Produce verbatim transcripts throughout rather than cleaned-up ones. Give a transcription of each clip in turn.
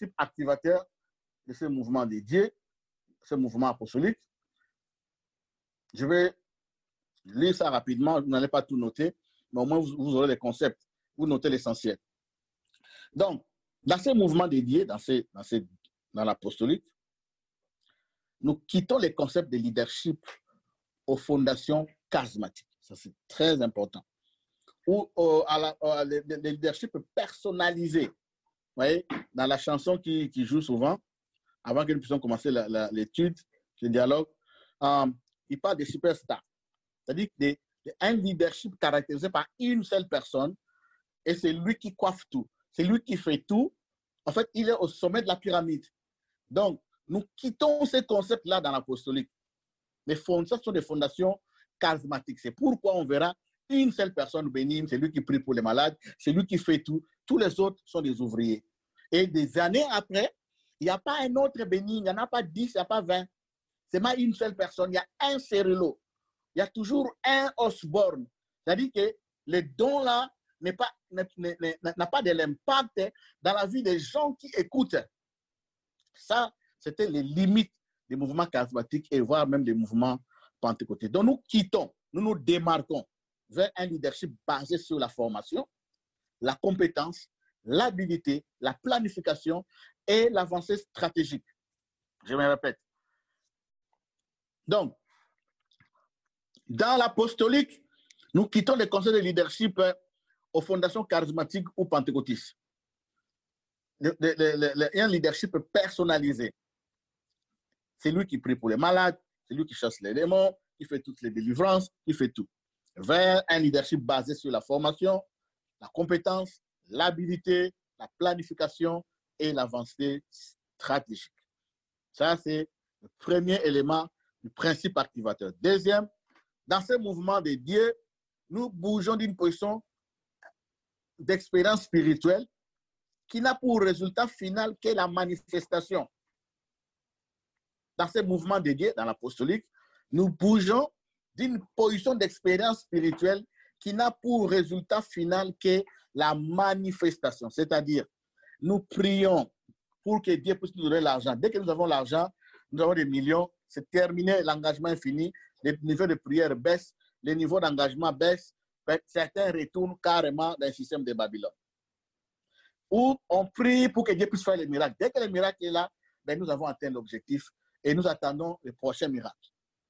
principes activateurs de ce mouvement dédié, ce mouvement apostolique. Je vais lire ça rapidement, vous n'allez pas tout noter, mais au moins vous, vous aurez les concepts, vous notez l'essentiel. Donc, dans ce mouvement dédié, dans, ces, dans, ces, dans l'apostolique, nous quittons les concepts de leadership aux fondations charismatiques. Ça, c'est très important. Ou euh, à la, euh, le, le leadership personnalisé. Vous voyez, dans la chanson qui, qui joue souvent, avant que nous puissions commencer l'étude, le dialogue, euh, il parle des superstars. C'est-à-dire un leadership caractérisé par une seule personne, et c'est lui qui coiffe tout. C'est lui qui fait tout. En fait, il est au sommet de la pyramide. Donc, nous quittons ces concepts-là dans l'apostolique. Les fondations sont des fondations charismatiques. C'est pourquoi on verra une seule personne bénigne, c'est lui qui prie pour les malades, c'est lui qui fait tout. Tous les autres sont des ouvriers. Et des années après, il n'y a pas un autre béni, il n'y en a pas dix, il n'y a pas vingt. C'est pas une seule personne, il y a un Cyrilo. Il y a toujours un Osborne. C'est-à-dire que les dons-là n'a pas, pas de l'impact dans la vie des gens qui écoutent. Ça, c'était les limites des mouvements charismatiques et voire même des mouvements pentecôtés. Donc nous quittons, nous nous démarquons vers un leadership basé sur la formation, la compétence, l'habilité, la planification et l'avancée stratégique. Je me répète. Donc, dans l'apostolique, nous quittons les conseils de leadership aux fondations charismatiques ou pentecôtistes. Le, le, le, le, un leadership personnalisé. C'est lui qui prie pour les malades, c'est lui qui chasse les démons, qui fait toutes les délivrances, qui fait tout. Vers un leadership basé sur la formation, la compétence, l'habilité, la planification et l'avancée stratégique. Ça, c'est le premier élément du principe activateur. Deuxième, dans ce mouvement dédié, nous bougeons d'une position d'expérience spirituelle qui n'a pour résultat final que la manifestation. Dans ce mouvement dédié, dans l'apostolique, nous bougeons d'une position d'expérience spirituelle qui n'a pour résultat final que la manifestation. C'est-à-dire, nous prions pour que Dieu puisse nous donner l'argent. Dès que nous avons l'argent, nous avons des millions, c'est terminé, l'engagement est fini, les niveaux de prière baissent, les niveaux d'engagement baissent, certains retournent carrément dans le système de Babylone. Où on prie pour que Dieu puisse faire les miracles. Dès que le miracle est là, ben nous avons atteint l'objectif et nous attendons le prochain miracle.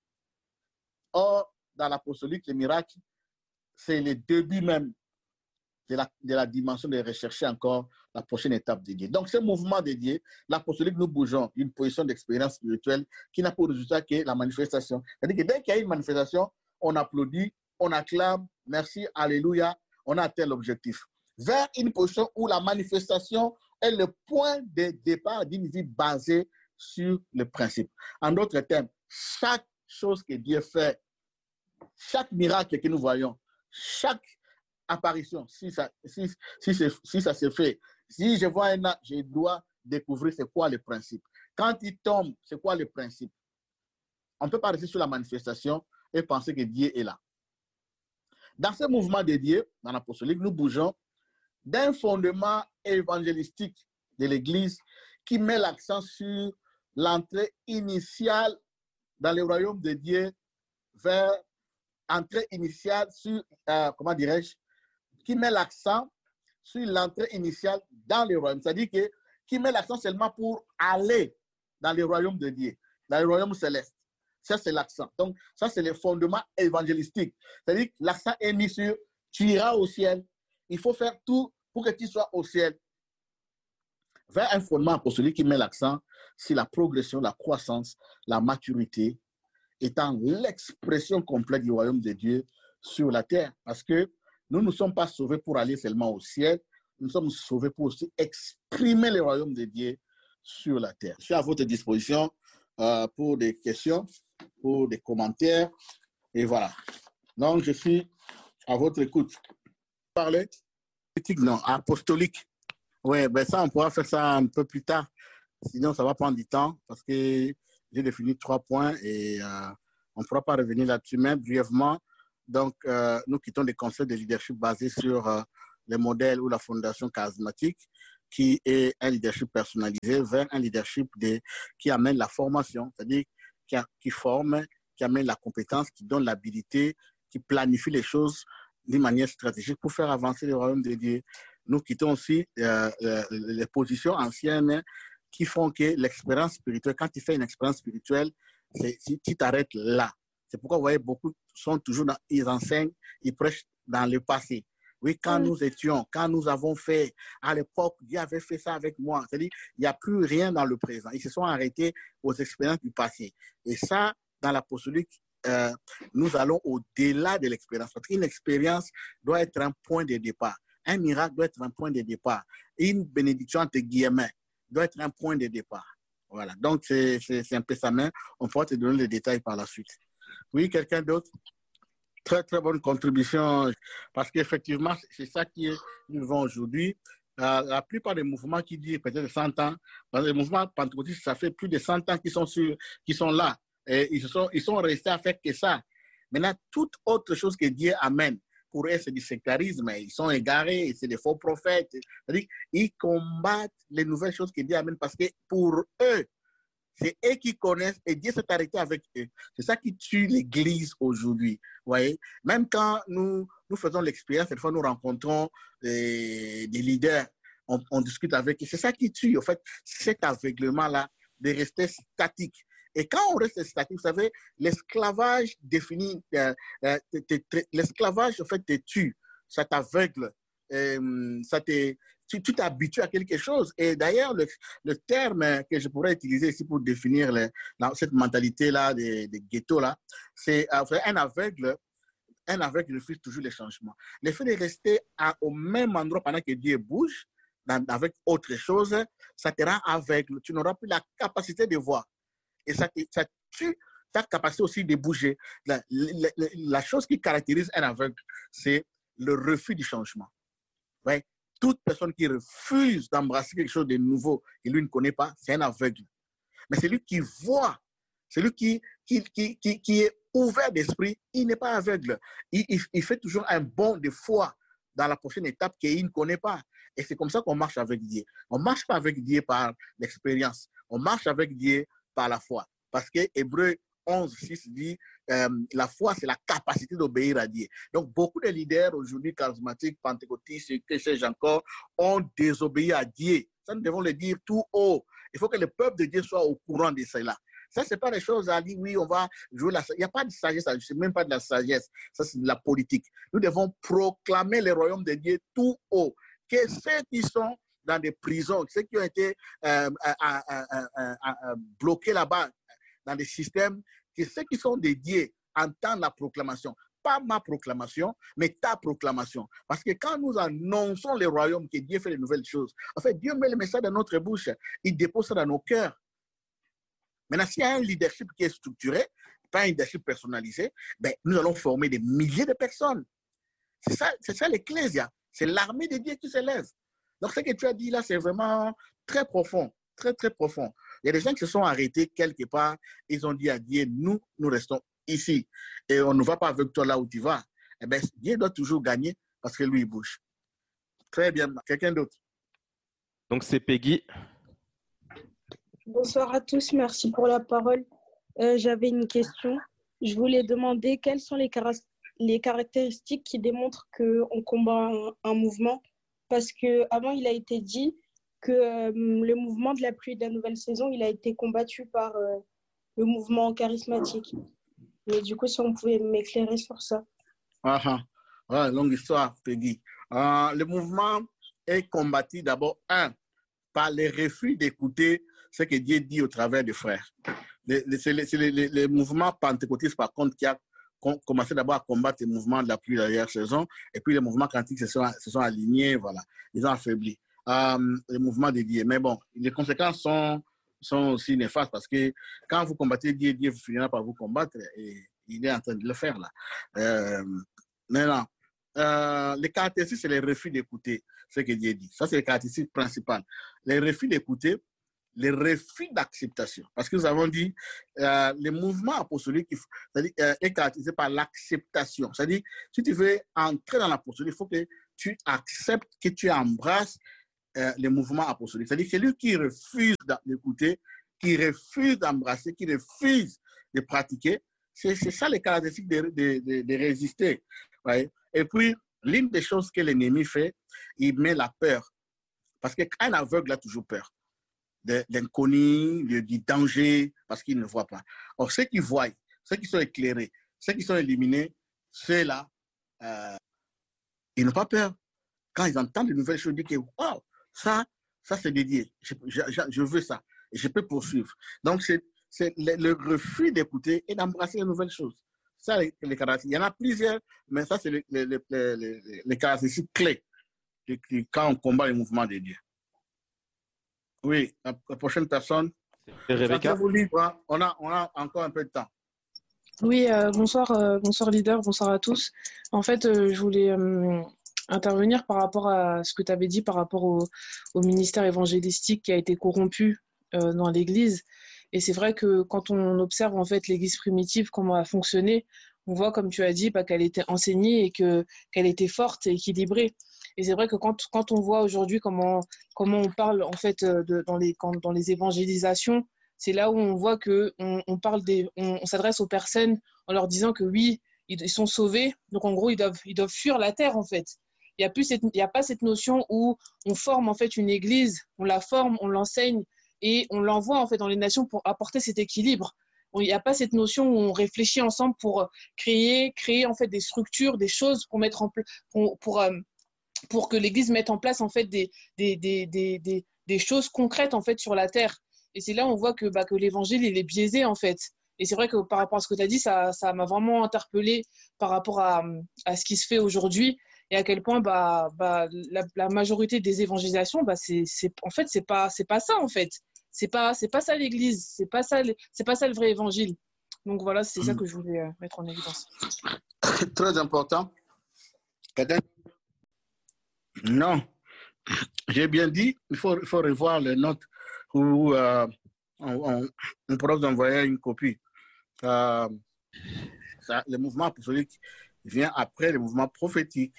Or, dans l'apostolique, le miracle, c'est le début même de la, de la dimension de rechercher encore la prochaine étape dédiée. Donc, ce mouvement dédié, l'apostolique, nous bougeons d'une position d'expérience spirituelle qui n'a pour résultat que la manifestation. C'est-à-dire que dès qu'il y a une manifestation, on applaudit, on acclame, merci, alléluia, on a atteint l'objectif. Vers une position où la manifestation est le point de départ d'une vie basée sur le principe. En d'autres termes, chaque chose que Dieu fait, chaque miracle que nous voyons, chaque apparition, si ça, si, si, si ça se fait, si je vois un acte, je dois découvrir c'est quoi le principe. Quand il tombe, c'est quoi le principe? On ne peut pas rester sur la manifestation et penser que Dieu est là. Dans ce mouvement dédié, dans l'apostolique, nous bougeons d'un fondement évangélistique de l'Église qui met l'accent sur l'entrée initiale dans le royaume de Dieu vers entrée initiale sur, euh, comment dirais-je, qui met l'accent sur l'entrée initiale dans le royaume. C'est-à-dire que qui met l'accent seulement pour aller dans le royaume de Dieu, dans le royaume céleste. Ça, c'est l'accent. Donc, ça, c'est le fondement évangélistique. C'est-à-dire que l'accent est mis sur tu iras au ciel. Il faut faire tout pour que tu sois au ciel. Vers un fondement apostolique qui met l'accent sur la progression, la croissance, la maturité, étant l'expression complète du royaume de Dieu sur la terre. Parce que nous ne sommes pas sauvés pour aller seulement au ciel, nous sommes sauvés pour aussi exprimer le royaume de Dieu sur la terre. Je suis à votre disposition euh, pour des questions, pour des commentaires, et voilà. Donc, je suis à votre écoute. Parler non, apostolique. Oui, ben ça, on pourra faire ça un peu plus tard. Sinon, ça va prendre du temps parce que j'ai défini trois points et euh, on ne pourra pas revenir là-dessus, mais brièvement. Donc, euh, nous quittons des concepts de leadership basés sur euh, les modèles ou la fondation charismatique qui est un leadership personnalisé vers un leadership de, qui amène la formation, c'est-à-dire qui, a, qui forme, qui amène la compétence, qui donne l'habilité, qui planifie les choses d'une manière stratégique pour faire avancer le royaume de Dieu. Nous quittons aussi euh, les positions anciennes qui font que l'expérience spirituelle, quand tu fais une expérience spirituelle, si tu t'arrêtes là. C'est pourquoi vous voyez, beaucoup sont toujours dans, ils enseignent, ils prêchent dans le passé. Oui, quand mmh. nous étions, quand nous avons fait, à l'époque, Dieu avait fait ça avec moi. C'est-à-dire, il n'y a plus rien dans le présent. Ils se sont arrêtés aux expériences du passé. Et ça, dans l'apostolique, euh, nous allons au-delà de l'expérience. Parce qu'une expérience doit être un point de départ. Un miracle doit être un point de départ. Une bénédiction, entre guillemets, doit être un point de départ. Voilà. Donc, c'est un peu ça, mais on pourra te donner les détails par la suite. Oui, quelqu'un d'autre? Très, très bonne contribution, parce qu'effectivement, c'est ça qui est innovant aujourd'hui. Euh, la plupart des mouvements qui disent peut-être cent ans, parce que les mouvements pentecôtistes, ça fait plus de cent ans qu'ils sont, sur, qu'ils sont là. Et ils, sont, ils sont restés à faire que ça. Maintenant, toute autre chose que Dieu amène, pour eux, c'est du sectarisme. Ils sont égarés, c'est des faux prophètes. C'est-à-dire, ils combattent les nouvelles choses que Dieu amène parce que pour eux, c'est eux qui connaissent et Dieu s'est arrêté avec eux. C'est ça qui tue l'Église aujourd'hui. Voyez, même quand nous, nous faisons l'expérience, cette fois nous rencontrons des, des leaders, on, on discute avec eux. C'est ça qui tue, en fait, cet aveuglement-là de rester statique. Et quand on reste statique, vous savez, l'esclavage définit, euh, euh, l'esclavage, en fait, te tue, ça t'aveugle, euh, ça te... Tu t'habitues à quelque chose. Et d'ailleurs, le, le terme que je pourrais utiliser ici pour définir le, la, cette mentalité-là des de ghettos-là, c'est un aveugle. Un aveugle refuse toujours les changements. Le fait de rester à, au même endroit pendant que Dieu bouge, dans, avec autre chose, ça te rend aveugle. Tu n'auras plus la capacité de voir. Et ça, ça tue ta capacité aussi de bouger. La, la, la chose qui caractérise un aveugle, c'est le refus du changement. Ouais. Toute personne qui refuse d'embrasser quelque chose de nouveau que lui ne connaît pas, c'est un aveugle. Mais celui qui voit, celui qui, qui, qui, qui, qui est ouvert d'esprit, il n'est pas aveugle. Il, il, il fait toujours un bond de foi dans la prochaine étape qu'il ne connaît pas. Et c'est comme ça qu'on marche avec Dieu. On ne marche pas avec Dieu par l'expérience. On marche avec Dieu par la foi. Parce que Hébreux onze, six dit euh, la foi, c'est la capacité d'obéir à Dieu. Donc, beaucoup de leaders aujourd'hui, charismatiques, pentecôtistes, que sais-je encore, ont désobéi à Dieu. Ça, nous devons le dire tout haut. Il faut que le peuple de Dieu soit au courant de cela. Ça, ce n'est pas des choses à dire, oui, on va jouer la sagesse. Il n'y a pas de sagesse, ce n'est même pas de la sagesse. Ça, c'est de la politique. Nous devons proclamer le royaume de Dieu tout haut. Que ceux qui sont dans des prisons, ceux qui ont été euh, euh, euh, euh, euh, euh, bloqués là-bas, dans des systèmes, que ceux qui sont dédiés entendent la proclamation. Pas ma proclamation, mais ta proclamation. Parce que quand nous annonçons le royaume, que Dieu fait de nouvelles choses, en fait, Dieu met le message dans notre bouche, il dépose ça dans nos cœurs. Maintenant, s'il y a un leadership qui est structuré, pas un leadership personnalisé, ben, nous allons former des milliers de personnes. C'est ça, c'est ça l'ecclésia. C'est l'armée de Dieu qui s'élève. Donc, ce que tu as dit là, c'est vraiment très profond, très, très profond. Il y a des gens qui se sont arrêtés quelque part, ils ont dit à Dieu, nous, nous restons ici. Et on ne va pas avec toi là où tu vas. Eh bien, Dieu doit toujours gagner parce que lui, il bouge. Très bien. Quelqu'un d'autre? Donc, c'est Peggy. Bonsoir à tous, merci pour la parole. Euh, J'avais une question. Je voulais demander quelles sont les, car les caractéristiques qui démontrent qu'on combat un, un mouvement. Parce qu'avant, il a été dit que euh, le mouvement de la pluie de la nouvelle saison, il a été combattu par euh, le mouvement charismatique. Mais du coup, si on pouvait m'éclairer sur ça. Ah, ah. Ouais, longue histoire, Peggy. Euh, le mouvement est combattu d'abord, un, par le refus d'écouter ce que Dieu dit au travers des frères. C'est le, le, le, le mouvement pentecôtiste, par contre, qui a commencé d'abord à combattre le mouvement de la pluie de la dernière saison, et puis les mouvements quantiques se sont, se sont alignés, voilà, ils ont affaibli. Euh, le mouvement de Dieu. Mais bon, les conséquences sont, sont aussi néfastes parce que quand vous combattez Dieu, Dieu finira par vous combattre et il est en train de le faire là. Euh, maintenant, euh, les caractéristiques, c'est le refus d'écouter ce que Dieu dit. Ça, c'est les caractéristiques principales. Les refus d'écouter, les refus d'acceptation. Parce que nous avons dit, euh, le mouvement apostolique euh, est caractérisé par l'acceptation. C'est-à-dire, si tu veux entrer dans l'apostolique, il faut que tu acceptes, que tu embrasses euh, les mouvements apostoliques. C'est-à-dire celui qui refuse d'écouter, qui refuse d'embrasser, qui refuse de pratiquer. C'est ça les caractéristiques de, de, de, de résister. Ouais. Et puis, l'une des choses que l'ennemi fait, il met la peur. Parce qu'un aveugle a toujours peur de l'inconnu, du danger, parce qu'il ne voit pas. Or, ceux qui voient, ceux qui sont éclairés, ceux qui sont éliminés, ceux-là, euh, ils n'ont pas peur. Quand ils entendent de nouvelles choses, ils disent que wow, ça, ça c'est dédié. Je, je, je veux ça. Et je peux poursuivre. Donc, c'est le, le refus d'écouter et d'embrasser les nouvelles choses. Ça, les, les caractéristiques. Il y en a plusieurs, mais ça, c'est les, les, les, les, les caractéristiques clés quand on combat les mouvements de Dieu. Oui, la, la prochaine personne. Sentez-vous libre, hein? on, a, on a encore un peu de temps. Oui, euh, bonsoir, euh, bonsoir leader, bonsoir à tous. En fait, euh, je voulais euh, intervenir par rapport à ce que tu avais dit par rapport au, au ministère évangélistique qui a été corrompu euh, dans l'Église. Et c'est vrai que quand on observe en fait l'Église primitive, comment elle a fonctionné, on voit, comme tu as dit, bah, qu'elle était enseignée et que, qu'elle était forte et équilibrée. Et c'est vrai que quand, quand on voit aujourd'hui comment, comment on parle en fait de, dans, les, quand, dans les évangélisations, c'est là où on voit que on, on parle des, on, on s'adresse aux personnes en leur disant que oui, ils, ils sont sauvés. Donc en gros, ils doivent, ils doivent fuir la terre en fait. Il y a plus cette, il y a pas cette notion où on forme en fait une église, on la forme, on l'enseigne et on l'envoie en fait dans les nations pour apporter cet équilibre. Il n'y a pas cette notion où on réfléchit ensemble pour créer, créer en fait des structures, des choses pour mettre en place, pour, pour, euh, pour que l'Église mette en place en fait des, des, des, des, des, des choses concrètes en fait sur la terre. Et c'est là où on voit que, bah, que l'évangile, il est biaisé, en fait. Et c'est vrai que par rapport à ce que tu as dit, ça, ça m'a vraiment interpellée par rapport à, à ce qui se fait aujourd'hui et à quel point bah, bah, la, la majorité des évangélisations, bah, c'est, c'est, en fait, c'est pas, c'est pas ça, en fait. C'est pas, c'est pas ça l'Église. C'est pas ça, c'est pas ça le vrai évangile. Donc voilà, c'est ça que je voulais mettre en évidence. Très important. Non, j'ai bien dit, il faut, il faut revoir les notes où euh, on, on, on pourra vous envoyer une copie. Euh, ça, le mouvement apostolique vient après le mouvement prophétique.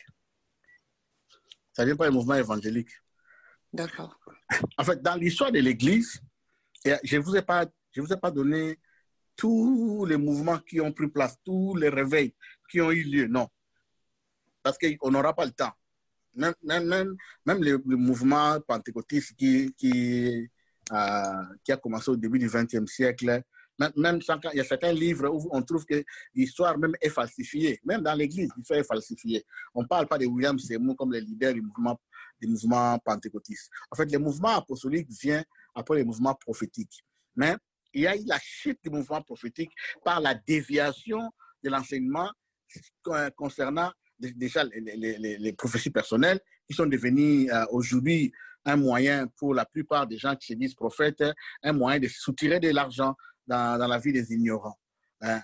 Ça ne vient pas le mouvement évangélique. D'accord. En fait, dans l'histoire de l'Église, je ne vous ai pas, je vous ai pas donné tous les mouvements qui ont pris place, tous les réveils qui ont eu lieu. Non. Parce qu'on n'aura pas le temps. Même, même, même, même le, le mouvement pentecôtiste qui, qui, euh, qui a commencé au début du vingtième siècle, même, même sans, il y a certains livres où on trouve que l'histoire même est falsifiée. Même dans l'Église, l'histoire est falsifiée. On ne parle pas de William Seymour comme le leader du mouvement, du mouvement pentecôtiste. En fait, le mouvement apostolique vient après le mouvement prophétique. Mais il y a eu la chute du mouvement prophétique par la déviation de l'enseignement concernant déjà les, les, les, les prophéties personnelles qui sont devenues euh, aujourd'hui un moyen pour la plupart des gens qui se disent prophètes, un moyen de soutirer de l'argent dans, dans la vie des ignorants. Hein.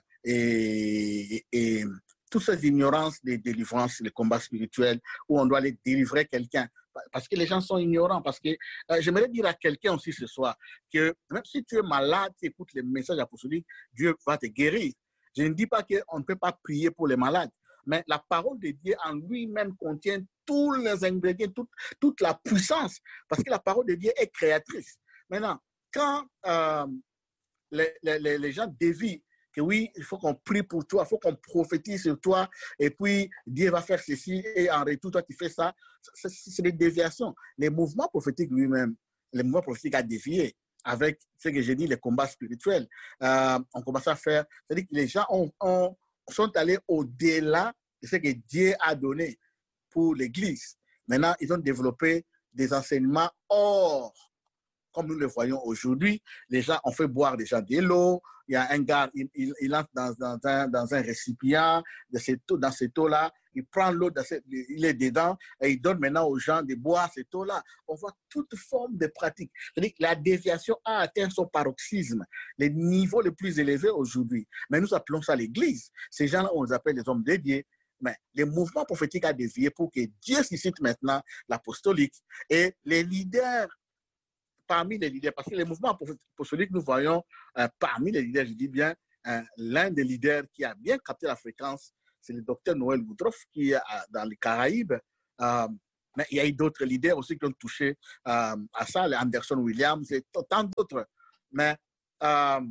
Et, et, et toutes ces ignorances des délivrances, les combats spirituels où on doit aller délivrer quelqu'un parce que les gens sont ignorants. Parce que euh, j'aimerais dire à quelqu'un aussi ce soir que même si tu es malade, tu écoutes les messages apostoliques, Dieu va te guérir. Je ne dis pas qu'on ne peut pas prier pour les malades, mais la parole de Dieu en lui-même contient tous les ingrédients, toute, toute la puissance, parce que la parole de Dieu est créatrice. Maintenant, quand euh, les, les, les gens dévient, que oui, il faut qu'on prie pour toi, il faut qu'on prophétise sur toi, et puis Dieu va faire ceci, et en retour, toi, tu fais ça, c'est des déviations. Les mouvements prophétiques lui-même, les mouvements prophétiques a dévié avec ce que j'ai dit, les combats spirituels. Euh, on commence à faire, c'est-à-dire que les gens ont, ont, sont allés au-delà de ce que Dieu a donné pour l'Église. Maintenant, ils ont développé des enseignements hors, comme nous le voyons aujourd'hui. Les gens ont fait boire des gens de l'eau. Il y a un gars, il, il, il entre dans, dans, un, dans un récipient, de cette eau, dans cette eau-là, il prend l'eau, il est dedans et il donne maintenant aux gens de boire cette eau-là. On voit toute forme de pratique. C'est-à-dire que la déviation a atteint son paroxysme, les niveaux les plus élevés aujourd'hui. Mais nous appelons ça l'Église. Ces gens-là, on les appelle les hommes dédiés. Mais les mouvements prophétiques a dévié pour que Dieu suscite maintenant l'apostolique. Et les leaders, parmi les leaders, parce que les mouvements apostoliques, nous voyons euh, parmi les leaders, je dis bien, euh, l'un des leaders qui a bien capté la fréquence, c'est le docteur Noël Woodruff qui est dans les Caraïbes. Euh, Mais il y a eu d'autres leaders aussi qui ont touché euh, à ça, les Anderson Williams et tant d'autres. Mais euh,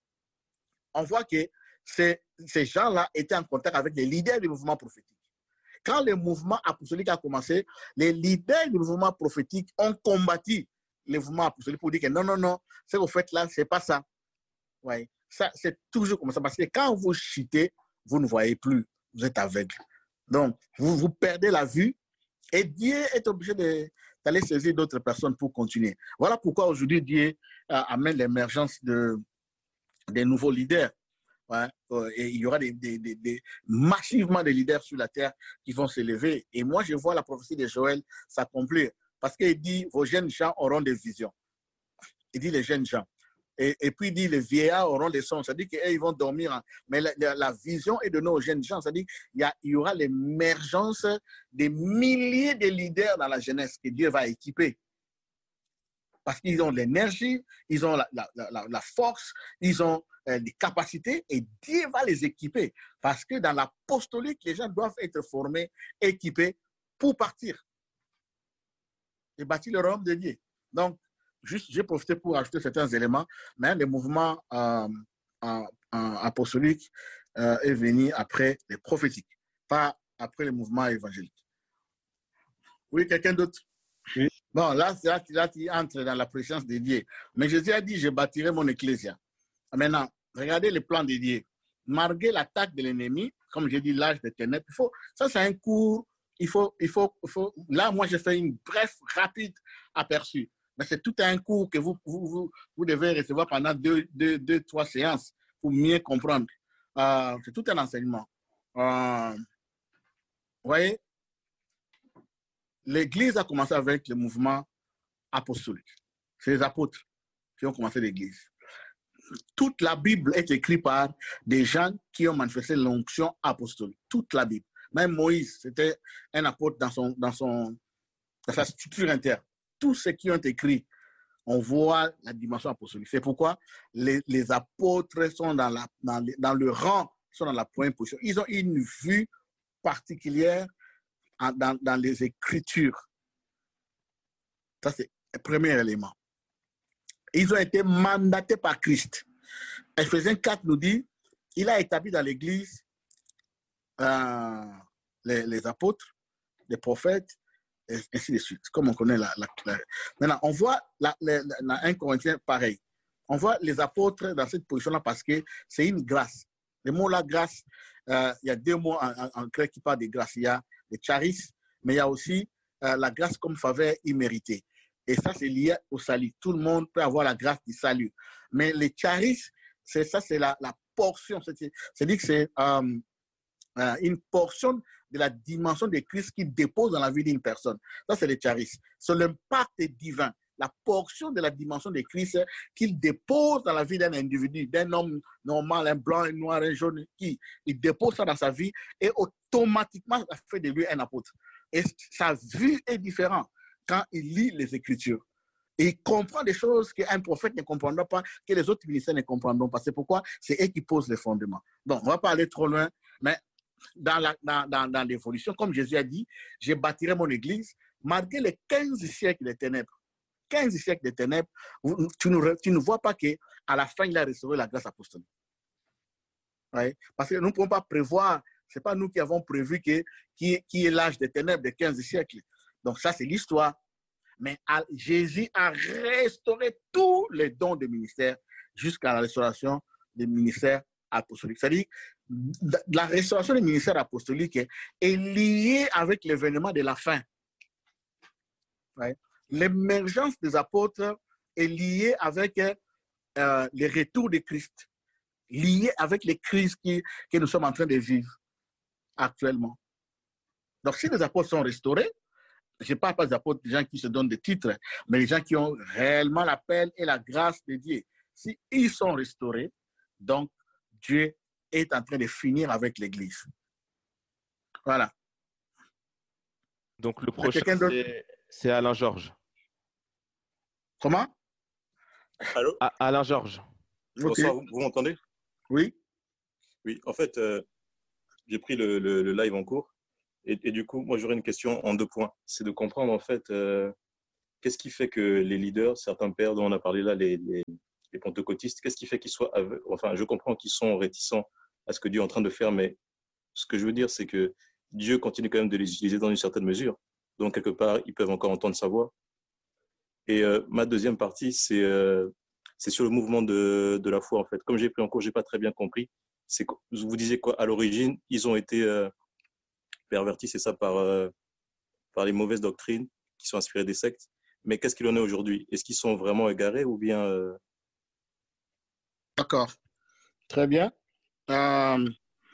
on voit que ces, ces gens-là étaient en contact avec les leaders du mouvement prophétique. Quand le mouvement apostolique a commencé, les leaders du mouvement prophétique ont combattu le mouvement apostolique pour dire que non, non, non, ce que vous faites là, ce n'est pas ça. Ouais. Ça, c'est toujours comme ça. Parce que quand vous chutez, vous ne voyez plus. Vous êtes aveugle. Donc, vous, vous perdez la vue et Dieu est obligé d'aller saisir d'autres personnes pour continuer. Voilà pourquoi aujourd'hui Dieu euh, amène l'émergence de, des nouveaux leaders. Ouais. Et il y aura des, des, des, des, massivement des leaders sur la terre qui vont s'élever. Et moi, je vois la prophétie de Joël s'accomplir. Parce qu'il dit, vos jeunes gens auront des visions. Il dit les jeunes gens. Et, et puis il dit, les vieillards auront des sons. C'est-à-dire qu'ils vont dormir. Hein. Mais la, la, la vision est de nos jeunes gens. C'est-à-dire qu'il y, y aura l'émergence des milliers de leaders dans la jeunesse que Dieu va équiper. Parce qu'ils ont l'énergie, ils ont la, la, la, la force, ils ont euh, des capacités et Dieu va les équiper. Parce que dans l'apostolique, les gens doivent être formés, équipés pour partir et bâtir le royaume de Dieu. Donc, juste, j'ai profité pour ajouter certains éléments, mais le mouvement euh, euh, euh, apostolique euh, est venu après les prophétiques, pas après le mouvement évangélique. Oui, quelqu'un d'autre? Oui. Bon, là, là, là, tu entres dans la présence de Dieu. Mais Jésus a dit, je bâtirai mon ecclésia. Maintenant, regardez le plan de Dieu. Malgré l'attaque de l'ennemi, comme j'ai dit, l'âge des ténèbres, il faut, ça c'est un cours, il faut, il faut, il faut, là, moi, j'ai fait une bref, rapide aperçu. Mais c'est tout un cours que vous, vous, vous, vous devez recevoir pendant deux, deux, deux, trois séances pour mieux comprendre. Euh, c'est tout un enseignement. Euh, vous voyez, l'Église a commencé avec le mouvement apostolique. C'est les apôtres qui ont commencé l'Église. Toute la Bible est écrite par des gens qui ont manifesté l'onction apostolique. Toute la Bible. Même Moïse, c'était un apôtre dans, son, dans, son, dans sa structure interne. Tous ceux qui ont écrit, on voit la dimension apostolique. C'est pourquoi les, les apôtres sont dans, la, dans, dans le rang, sont dans la première position. Ils ont une vue particulière Dans, dans les Écritures. Ça, c'est le premier élément. Ils ont été mandatés par Christ. Ephésiens quatre nous dit, il a établi dans l'Église euh, les, les apôtres, les prophètes, et ainsi de suite, comme on connaît la... la, la... Maintenant, on voit la, la, la, la un Corinthiens pareil. On voit les apôtres dans cette position-là parce que c'est une grâce. Le mot la grâce, euh, il y a deux mots en, en, en grec qui parlent de grâce. Il y a le charis, mais il y a aussi euh, la grâce comme faveur imméritée. Et ça, c'est lié au salut. Tout le monde peut avoir la grâce du salut. Mais le charis, c'est ça, c'est la, la portion. C'est-à-dire que c'est euh, euh, une portion de la dimension de Christ qui dépose dans la vie d'une personne. Ça, c'est le charis. C'est l'impact divin. La portion de la dimension de Christ qu'il dépose dans la vie d'un individu, d'un homme normal, un blanc, un noir, un jaune, qui il dépose ça dans sa vie et automatiquement, ça fait de lui un apôtre. Et sa vue est différente quand il lit les Écritures. Et il comprend des choses qu'un prophète ne comprendra pas, que les autres ministères ne comprendront pas. C'est pourquoi c'est eux qui posent les fondements. Bon, on ne va pas aller trop loin, mais dans, la, dans, dans, dans l'évolution, comme Jésus a dit, je bâtirai mon église, malgré les quinze siècles de ténèbres. quinze siècles de ténèbres, tu ne, tu ne vois pas qu'à la fin, il a restauré la grâce apostolique. Ouais? Parce que nous ne pouvons pas prévoir, ce n'est pas nous qui avons prévu que, qui, qui est l'âge des ténèbres de quinze siècles. Donc ça, c'est l'histoire. Mais à, Jésus a restauré tous les dons du ministère jusqu'à la restauration des ministères apostoliques. C'est-à-dire la restauration des ministères apostoliques est, est liée avec l'événement de la fin. Ouais? L'émergence des apôtres est liée avec euh, le retour de Christ, liée avec les crises qui, que nous sommes en train de vivre actuellement. Donc, si les apôtres sont restaurés, je ne parle pas des apôtres, des gens qui se donnent des titres, mais les gens qui ont réellement l'appel et la grâce de Dieu. Si ils sont restaurés, donc Dieu est en train de finir avec l'Église. Voilà. Donc, le prochain, c'est Alain Georges. Comment? Allô? Ah, Alain Georges. Okay. Bonsoir, vous, vous m'entendez? Oui. Oui, en fait, euh, j'ai pris le, le, le live en cours Et, et du coup, moi, j'aurais une question en deux points. C'est de comprendre, en fait, euh, qu'est-ce qui fait que les leaders, certains pères dont on a parlé là, les, les, les pentecôtistes, qu'est-ce qui fait qu'ils soient aveugles? Enfin, je comprends qu'ils sont réticents à ce que Dieu est en train de faire, mais ce que je veux dire, c'est que Dieu continue quand même de les utiliser dans une certaine mesure. Donc, quelque part, ils peuvent encore entendre sa voix. Et euh, ma deuxième partie, c'est euh, c'est sur le mouvement de, de la foi, en fait. Comme j'ai pris en cours, je n'ai pas très bien compris. C'est, vous disiez quoi? À l'origine, ils ont été euh, pervertis, c'est ça, par, euh, par les mauvaises doctrines qui sont inspirées des sectes. Mais qu'est-ce qu'il en est aujourd'hui? Est-ce qu'ils sont vraiment égarés ou bien... Euh... D'accord. Très bien. Euh,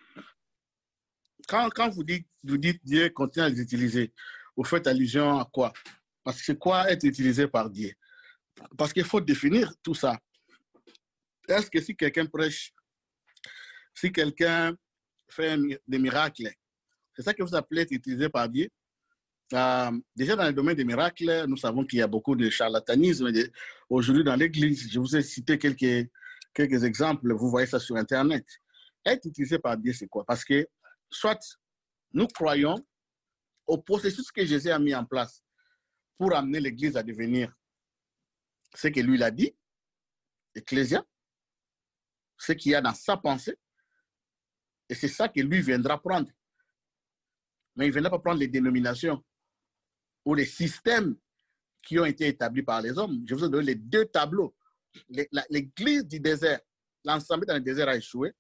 quand, quand vous dites, vous dites Dieu continue à les utiliser, vous faites allusion à quoi? Parce que c'est quoi être utilisé par Dieu? Parce qu'il faut définir tout ça. Est-ce que si quelqu'un prêche, si quelqu'un fait des miracles, c'est ça que vous appelez être utilisé par Dieu? Euh, déjà dans le domaine des miracles, nous savons qu'il y a beaucoup de charlatanisme aujourd'hui dans l'Église. Je vous ai cité quelques, quelques exemples, vous voyez ça sur Internet. Être utilisé par Dieu, c'est quoi? Parce que soit nous croyons au processus que Jésus a mis en place pour amener l'Église à devenir ce que lui l'a dit, Ecclésia, ce qu'il y a dans sa pensée, et c'est ça que lui viendra prendre. Mais il ne viendra pas prendre les dénominations ou les systèmes qui ont été établis par les hommes. Je vous ai donné les deux tableaux. L'Église du désert, l'ensemble dans le désert a échoué.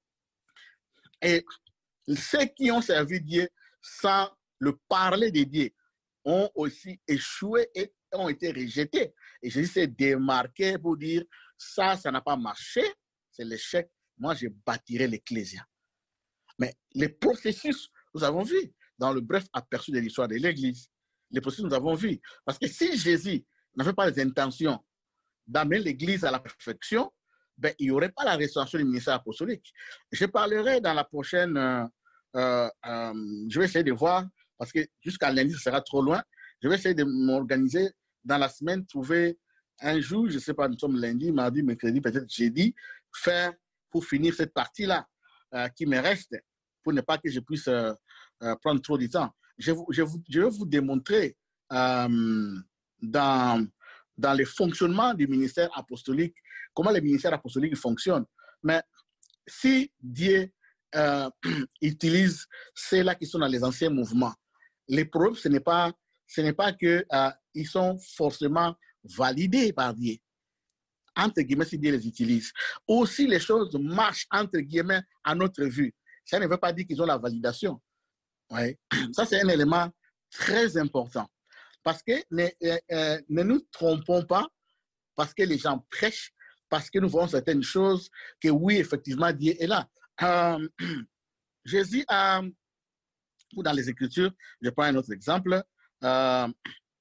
Et ceux qui ont servi Dieu sans le parler de Dieu ont aussi échoué et ont été rejetés. Et Jésus s'est démarqué pour dire, ça, ça n'a pas marché, c'est l'échec. Moi, je bâtirai l'Ecclésia. Mais les processus, nous avons vu dans le bref aperçu de l'histoire de l'Église, les processus, nous avons vu. Parce que si Jésus n'avait pas les intentions d'amener l'Église à la perfection, ben, il n'y aurait pas la restauration du ministère apostolique. Je parlerai dans la prochaine, euh, euh, euh, je vais essayer de voir, parce que jusqu'à lundi, ce sera trop loin, je vais essayer de m'organiser dans la semaine, trouver un jour, je ne sais pas, nous sommes lundi, mardi, mercredi, peut-être jeudi, faire pour finir cette partie-là euh, qui me reste, pour ne pas que je puisse euh, euh, prendre trop de temps. Je, je, je vais vous démontrer euh, dans, dans le fonctionnement du ministère apostolique, comment le ministère apostolique fonctionne. Mais si Dieu euh, utilise ceux-là qui sont dans les anciens mouvements, les problèmes, ce n'est pas, ce n'est pas qu'ils euh, sont forcément validés par Dieu. Entre guillemets, si Dieu les utilise. Aussi, les choses marchent, entre guillemets, à notre vue. Ça ne veut pas dire qu'ils ont la validation. Ouais. Ça, c'est un élément très important. Parce que ne, euh, ne nous trompons pas, parce que les gens prêchent, parce que nous voyons certaines choses, que oui, effectivement, Dieu est là. Euh, Jésus a, ou dans les Écritures, je prends un autre exemple, euh,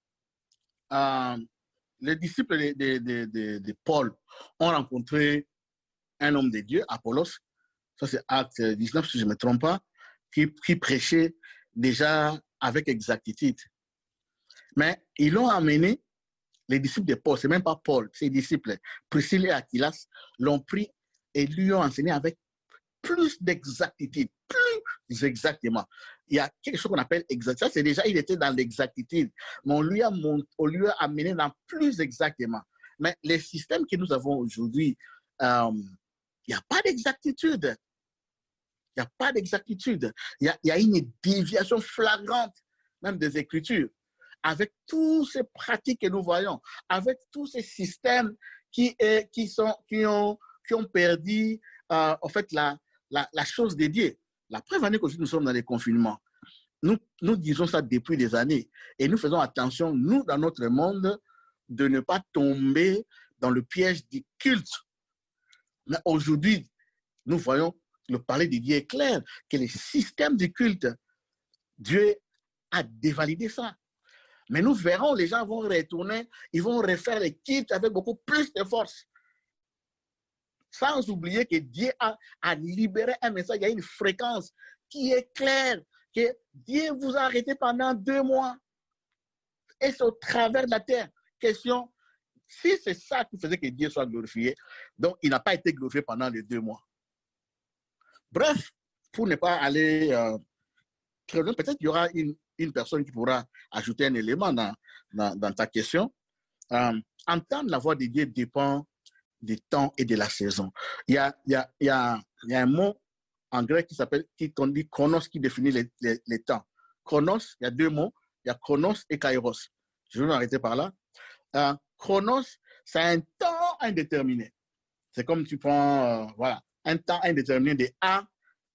euh, les disciples de, de, de, de, de Paul ont rencontré un homme de Dieu, Apollos, ça c'est Acte dix-neuf, si je ne me trompe pas, qui, qui prêchait déjà avec exactitude. Mais ils l'ont amené, les disciples de Paul, ce n'est même pas Paul, ses disciples, Priscille et Aquilas, l'ont pris et lui ont enseigné avec plus d'exactitude, plus exactement. Il y a quelque chose qu'on appelle exactitude. Ça, c'est déjà, il était dans l'exactitude, mais on lui, a mont... on lui a amené dans plus exactement. Mais les systèmes que nous avons aujourd'hui, euh, il n'y a pas d'exactitude. Il n'y a pas d'exactitude. Il, il y a une déviation flagrante, même des Écritures. Avec toutes ces pratiques que nous voyons, avec tous ces systèmes qui, est, qui, sont, qui, ont, qui ont perdu euh, en fait, la, la, la chose de Dieu. La preuve en est qu'aujourd'hui, nous sommes dans les confinements. Nous, nous disons ça depuis des années. Et nous faisons attention, nous, dans notre monde, de ne pas tomber dans le piège du culte. Mais aujourd'hui, nous voyons, le parler de Dieu est clair, que les systèmes du culte, Dieu a dévalidé ça. Mais nous verrons, les gens vont retourner, ils vont refaire les cultes avec beaucoup plus de force. Sans oublier que Dieu a, a libéré un message, il y a une fréquence qui est claire, que Dieu vous a arrêté pendant deux mois. Et c'est au travers de la terre. Question, si c'est ça qui faisait que Dieu soit glorifié, donc il n'a pas été glorifié pendant les deux mois. Bref, pour ne pas aller euh, très loin. Peut-être qu'il y aura une, une personne qui pourra ajouter un élément dans, dans, dans ta question. Euh, entendre la voix de Dieu dépend du temps et de la saison. Il y a, il y a, il y a, il y a un mot en grec qui s'appelle, qui dit chronos, qui définit les, les, les temps. Chronos, il y a deux mots, il y a chronos et kairos. Je vais m'arrêter par là. Euh, chronos, c'est un temps indéterminé. C'est comme tu prends, euh, voilà, un temps indéterminé de A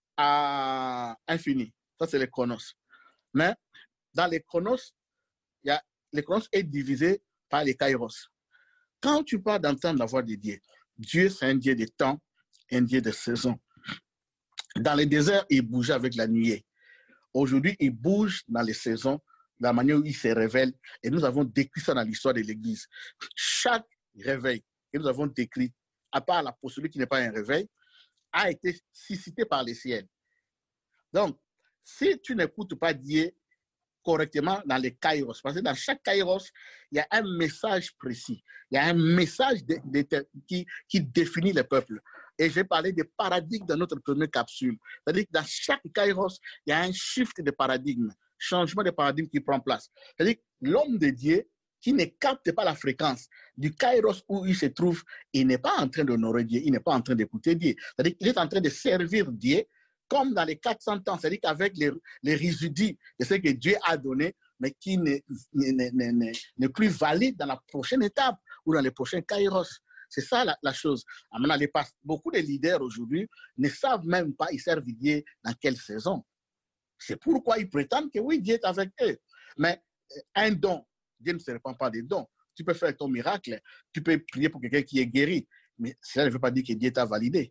à infini. Ça, c'est les chronos. Mais dans les chronos, il y a, les chronos est divisé par les kairos. Quand tu parles d'entendre la voix de Dieu, Dieu, c'est un Dieu de temps, un Dieu de saison. Dans les déserts, il bougeait avec la nuée. Aujourd'hui, il bouge dans les saisons, de la manière où il se révèle. Et nous avons décrit ça dans l'histoire de l'Église. Chaque réveil que nous avons décrit, à part l'apostolique qui n'est pas un réveil, a été suscité par les ciels. Donc, si tu n'écoutes pas Dieu correctement dans les kairos, parce que dans chaque kairos, il y a un message précis, il y a un message de, de, qui, qui définit le peuple. Et j'ai parlé des paradigmes dans notre première capsule. C'est-à-dire que dans chaque kairos, il y a un shift de paradigme, changement de paradigme qui prend place. C'est-à-dire que l'homme de Dieu qui ne capte pas la fréquence du kairos où il se trouve, il n'est pas en train d'honorer Dieu, il n'est pas en train d'écouter Dieu. C'est-à-dire qu'il est en train de servir Dieu comme dans les quatre cents ans, c'est-à-dire qu'avec les, les résidus de ce que Dieu a donné, mais qui n'est plus valide dans la prochaine étape ou dans les prochains kairos. C'est ça la, la chose. Maintenant, les, beaucoup de leaders aujourd'hui ne savent même pas, ils servent Dieu dans quelle saison. C'est pourquoi ils prétendent que oui, Dieu est avec eux. Mais un don, Dieu ne se répand pas des dons. Tu peux faire ton miracle, tu peux prier pour quelqu'un qui est guéri, mais cela ne veut pas dire que Dieu t'a validé.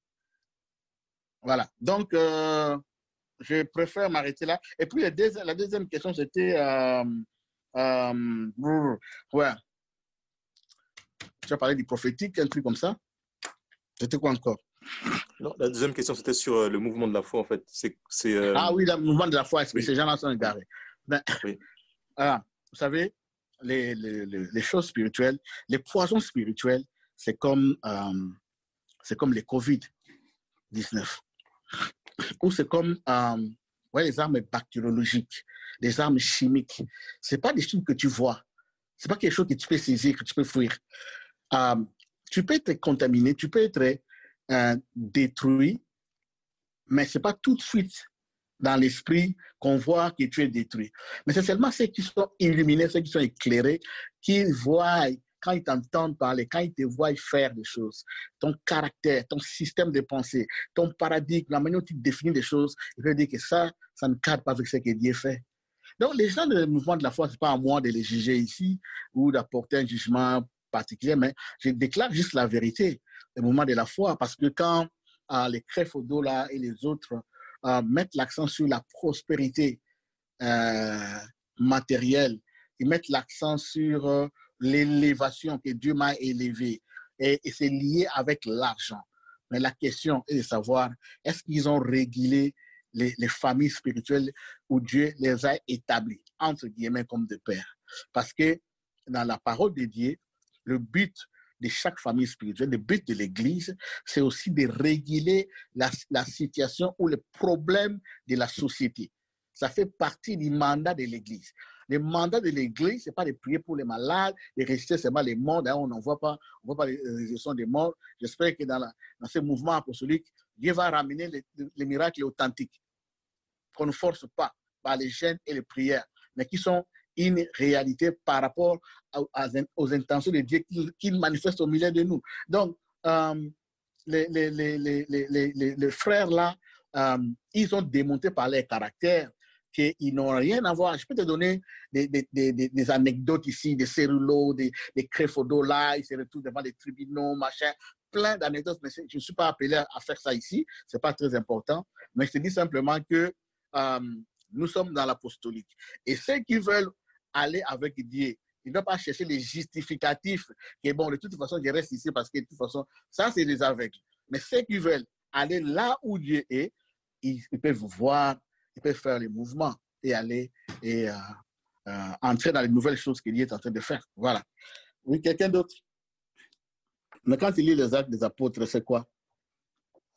Voilà. Donc, euh, je préfère m'arrêter là. Et puis, la deuxième, la deuxième question, c'était... Euh, euh, ouais. Tu as parlé du prophétique, un truc comme ça. C'était quoi encore? Non, la deuxième question, c'était sur euh, le mouvement de la foi, en fait. C'est, c'est, euh... Ah oui, le mouvement de la foi. Est-ce que oui. Ces gens-là sont égarés? Ben, oui. Alors, vous savez, les, les, les choses spirituelles, les poisons spirituels, c'est comme, euh, c'est comme les covid dix-neuf. Ou c'est comme euh, ouais, les armes bactériologiques, les armes chimiques. Ce n'est pas des choses que tu vois. Ce n'est pas quelque chose que tu peux saisir, que tu peux fuir. Euh, tu peux être contaminé, tu peux être euh, détruit, mais ce n'est pas tout de suite dans l'esprit qu'on voit que tu es détruit. Mais c'est seulement ceux qui sont illuminés, ceux qui sont éclairés, qui voient, quand ils t'entendent parler, quand ils te voient faire des choses, ton caractère, ton système de pensée, ton paradigme, la manière dont tu définis des choses, ils veulent dire que ça, ça ne cadre pas avec ce que Dieu fait. Donc, les gens du mouvement de la foi, ce n'est pas à moi de les juger ici ou d'apporter un jugement particulier, mais je déclare juste la vérité, le mouvement de la foi, parce que quand euh, les Créfodo là et les autres euh, mettent l'accent sur la prospérité euh, matérielle, ils mettent l'accent sur euh, l'élévation que Dieu m'a élevée, et, et c'est lié avec l'argent. Mais la question est de savoir, est-ce qu'ils ont régulé les, les familles spirituelles où Dieu les a établies, entre guillemets, comme des pères? Parce que dans la parole de Dieu, le but de chaque famille spirituelle, le but de l'Église, c'est aussi de réguler la, la situation ou les problèmes de la société. Ça fait partie du mandat de l'Église. Le mandat de l'Église, ce n'est pas de prier pour les malades, de résister seulement les morts. D'ailleurs, on n'en voit pas, on voit pas les résurrections des morts. J'espère que dans, la, dans ce mouvement apostolique, Dieu va ramener les, les miracles authentiques, qu'on ne force pas par les jeûnes et les prières, mais qui sont une réalité par rapport à, à, aux intentions de Dieu qu'il qu'il manifeste au milieu de nous. Donc, euh, les, les, les, les, les, les, les frères là, euh, ils ont démontré par leur caractère qu'ils n'ont rien à voir. Je peux te donner des, des, des, des anecdotes ici, des cérulos, des, des Créfodo là, ils se retrouvent devant des tribunaux, machin, plein d'anecdotes, mais je ne suis pas appelé à faire ça ici, ce n'est pas très important, mais je te dis simplement que euh, nous sommes dans l'apostolique. Et ceux qui veulent aller avec Dieu, ils ne doivent pas chercher les justificatifs, que bon, de toute façon, je reste ici parce que de toute façon, ça c'est des aveugles. Mais ceux qui veulent aller là où Dieu est, ils, ils peuvent voir, ils peuvent faire les mouvements et aller et euh, euh, entrer dans les nouvelles choses que Dieu est en train de faire. Voilà. Oui, quelqu'un d'autre? Mais quand il lit les actes des apôtres, c'est quoi?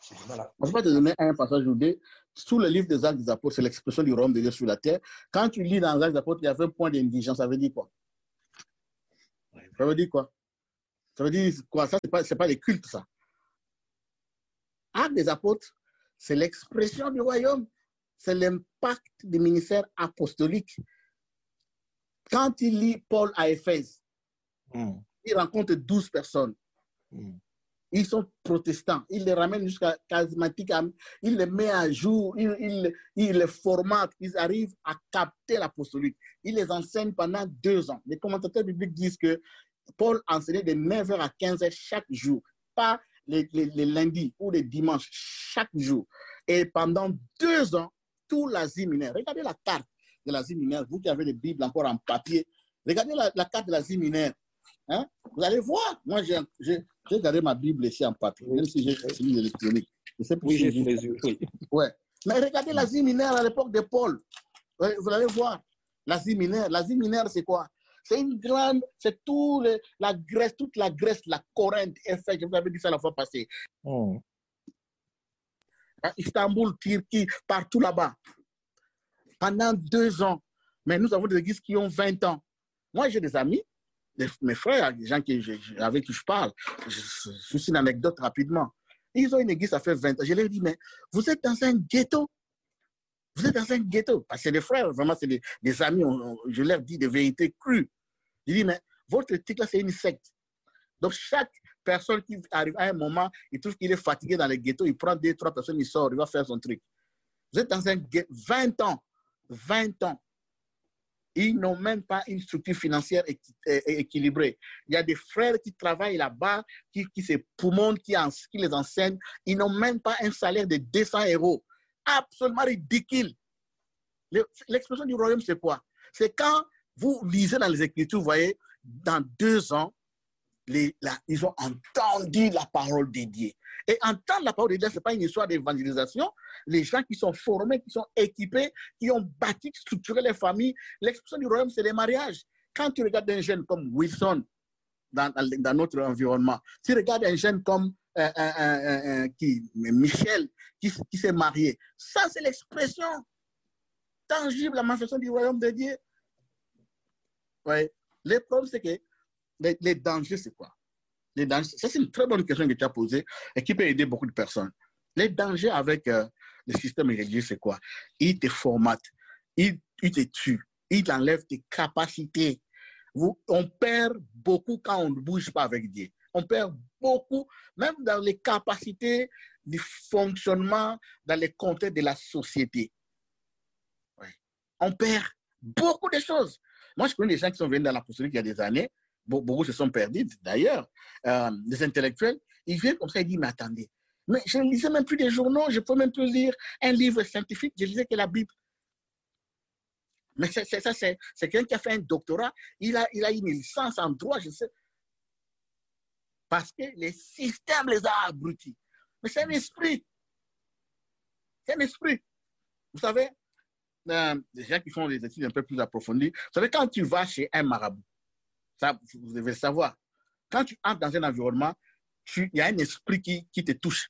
Voilà. Je vais te donner un passage ou deux. Sous le livre des Actes des Apôtres, c'est l'expression du royaume de Dieu sur la terre. Quand tu lis dans les Actes des Apôtres, il y avait un point d'indigence. Ça veut dire quoi? Ça veut dire quoi? Ça veut dire quoi? Ça, ce n'est pas, c'est pas les cultes, ça. Actes des Apôtres, c'est l'expression du royaume. C'est l'impact du ministère apostolique. Quand il lit Paul à Éphèse, mm. il rencontre douze personnes. Mm. Ils sont protestants. Il les ramène jusqu'à charismatique. Il les met à jour. Il, il, il les formate. Ils arrivent à capter l'apostolique. Il les enseigne pendant deux ans. Les commentateurs bibliques disent que Paul enseignait de neuf heures à quinze heures chaque jour. Pas les, les, les lundis ou les dimanches, chaque jour. Et pendant deux ans, tout l'Asie mineure. Regardez la carte de l'Asie mineure. Vous qui avez des Bibles encore en papier, regardez la, la carte de l'Asie mineure. Hein? Vous allez voir. Moi, j'ai regardé ma Bible ici en papier, même si j'ai celui électronique. Oui, j'ai sous les yeux. Oui. Ouais. Mais regardez l'Asie mineure à l'époque de Paul. Vous allez voir. L'Asie mineure. L'Asie mineure, c'est quoi? C'est une grande, c'est tout le, la Grèce, toute la Grèce, la Corinthe, Éphèse, je vous avais dit ça la fois passée. Oh. Istanbul, Turquie, partout là-bas. Pendant deux ans. Mais nous avons des églises qui ont vingt ans. Moi, j'ai des amis, des, mes frères, des gens qui, je, avec qui je parle. Je, je suis une anecdote rapidement. Ils ont une église, ça fait vingt ans. Je leur dis, mais vous êtes dans un ghetto. Vous êtes dans un ghetto. Parce que c'est des frères, vraiment, c'est des, des amis. On, on, je leur dis des vérités crues. Je dis, mais votre éthique là, c'est une secte. Donc, chaque personne qui arrive à un moment, il trouve qu'il est fatigué dans le ghetto, il prend deux, trois personnes, il sort, il va faire son truc. Vous êtes dans un ghetto, vingt ans. vingt ans. Ils n'ont même pas une structure financière équi équilibrée. Il y a des frères qui travaillent là-bas, qui, qui se poumonent, qui, qui les enseignent. Ils n'ont même pas un salaire de deux cents euros. Absolument ridicule. L'expression du royaume, c'est quoi? C'est quand vous lisez dans les Écritures, vous voyez, dans deux ans, les, la, ils ont entendu la parole de Dieu. Et entendre la parole de Dieu, ce n'est pas une histoire d'évangélisation. Les gens qui sont formés, qui sont équipés, qui ont bâti, structuré les familles, l'expression du royaume, c'est les mariages. Quand tu regardes un jeune comme Wilson dans, dans notre environnement, tu regardes un jeune comme euh, euh, euh, euh, qui, Michel, qui, qui s'est marié, ça c'est l'expression tangible, la manifestation du royaume de Dieu. Ouais. Le problème, c'est que les, les dangers, c'est quoi? Les dangers, ça, c'est une très bonne question que tu as posée et qui peut aider beaucoup de personnes. Les dangers avec euh, le système religieux, c'est quoi? Il te formate, il, il te tue, il enlève tes capacités. Vous, on perd beaucoup quand on ne bouge pas avec Dieu. On perd beaucoup, même dans les capacités du fonctionnement, dans les contextes de la société. Ouais. On perd beaucoup de choses. Moi, je connais des gens qui sont venus dans l'apostolique il y a des années. Beaucoup se sont perdus, d'ailleurs. Euh, des intellectuels, ils viennent comme ça, ils disent, mais attendez, mais je ne lisais même plus des journaux, je ne peux même plus lire un livre scientifique, je lisais que la Bible. Mais c'est ça, c'est quelqu'un qui a fait un doctorat, il a, il a une licence en droit, je sais. Parce que les systèmes les a abrutis. Mais c'est un esprit. C'est un esprit. Vous savez, euh, les gens qui font des études un peu plus approfondies, vous savez, quand tu vas chez un marabout, ça, vous devez savoir. Quand tu entres dans un environnement, il y a un esprit qui, qui te touche.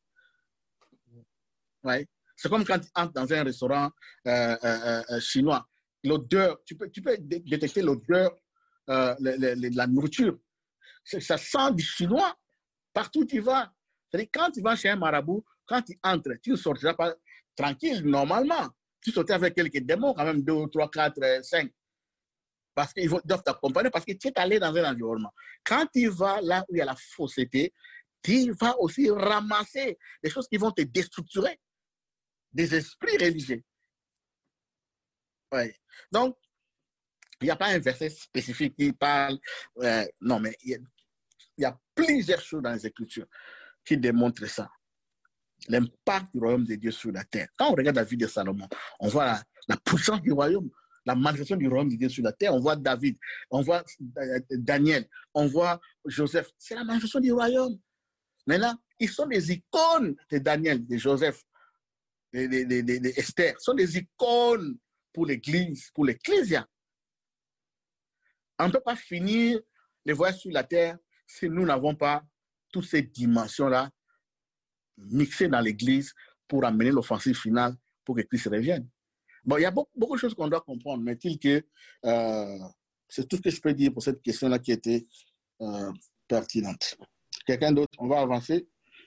Ouais. C'est comme quand tu entres dans un restaurant euh, euh, euh, chinois. L'odeur, tu peux, tu peux détecter l'odeur euh, de la nourriture. Ça sent du chinois partout où tu vas. C'est-à-dire, quand tu vas chez un marabout, quand tu entres, tu ne sortiras pas tranquille, normalement. Tu sortais avec quelques démons, quand même, deux, trois, quatre, cinq. Parce qu'ils doivent t'accompagner, parce que tu es allé dans un environnement. Quand tu vas là où il y a la fausseté, tu vas aussi ramasser des choses qui vont te déstructurer, des esprits religieux. Ouais. Donc, il n'y a pas un verset spécifique qui parle, euh, non, mais il y, a, il y a plusieurs choses dans les Écritures qui démontrent ça. L'impact du royaume de Dieu sur la terre. Quand on regarde la vie de Salomon, on voit la, la puissance du royaume, la manifestation du royaume de Dieu sur la terre. On voit David, on voit Daniel, on voit Joseph. C'est la manifestation du royaume. Maintenant, ils sont des icônes de Daniel, de Joseph, de, de, de, de, de Esther. Ils sont des icônes pour l'Église, pour l'Ecclésia. On ne peut pas finir les voyages sur la terre si nous n'avons pas toutes ces dimensions-là mixer dans l'Église pour amener l'offensive finale pour que Christ revienne. Bon, il y a beaucoup, beaucoup de choses qu'on doit comprendre, mais il que euh, c'est tout ce que je peux dire pour cette question-là qui était euh, pertinente. Quelqu'un d'autre? On va avancer.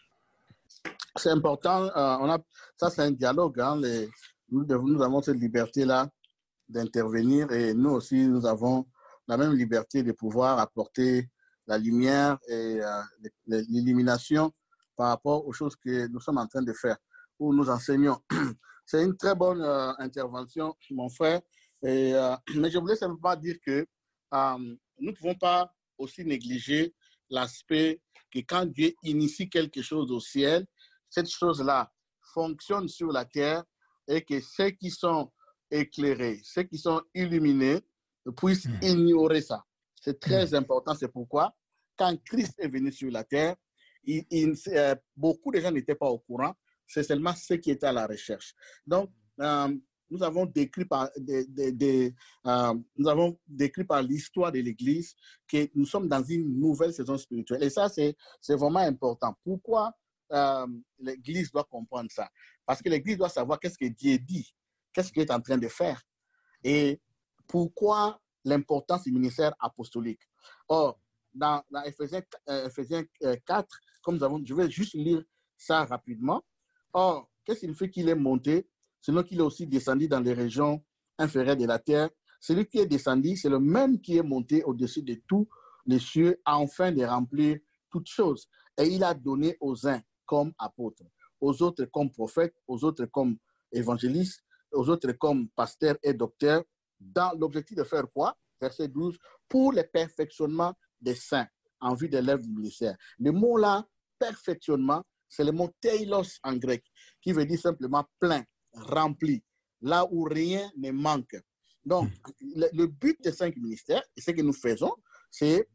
C'est important. Euh, on a, ça, c'est un dialogue. Hein, les, nous, nous avons cette liberté-là d'intervenir et nous aussi, nous avons la même liberté de pouvoir apporter la lumière et euh, l'illumination par rapport aux choses que nous sommes en train de faire, où nous enseignons. C'est une très bonne euh, intervention, mon frère. Et, euh, mais je voulais simplement dire que euh, nous ne pouvons pas aussi négliger l'aspect que quand Dieu initie quelque chose au ciel, cette chose-là fonctionne sur la terre et que ceux qui sont éclairés, ceux qui sont illuminés, puissent mmh. ignorer ça. C'est très mmh. important. C'est pourquoi, quand Christ est venu sur la terre, il, il, euh, beaucoup de gens n'étaient pas au courant. C'est seulement ceux qui étaient à la recherche. Donc, euh, nous avons décrit par, de, de, de, euh, nous avons décrit par l'histoire de l'Église que nous sommes dans une nouvelle saison spirituelle. Et ça, c'est vraiment important. Pourquoi euh, l'Église doit comprendre ça? Parce que l'Église doit savoir qu'est-ce que Dieu dit, qu'est-ce qu'il est en train de faire. Et pourquoi l'importance du ministère apostolique. Or, dans, dans Éphésiens, euh, Éphésiens quatre, comme nous avons, je vais juste lire ça rapidement. Or, qu'est-ce qu'il fait qu'il est monté, sinon qu'il est aussi descendu dans les régions inférieures de la terre? Celui qui est descendu, c'est le même qui est monté au-dessus de tous les cieux, afin de remplir toutes choses. Et il a donné aux uns comme apôtres, aux autres comme prophètes, aux autres comme évangélistes, aux autres comme pasteurs et docteurs, dans l'objectif de faire quoi? Verset douze, pour le perfectionnement des saints, en vue de l'œuvre du ministère. Le mot là, perfectionnement, c'est le mot teilos en grec, qui veut dire simplement plein, rempli, là où rien ne manque. Donc, le, le but des cinq ministères, et ce que nous faisons, c'est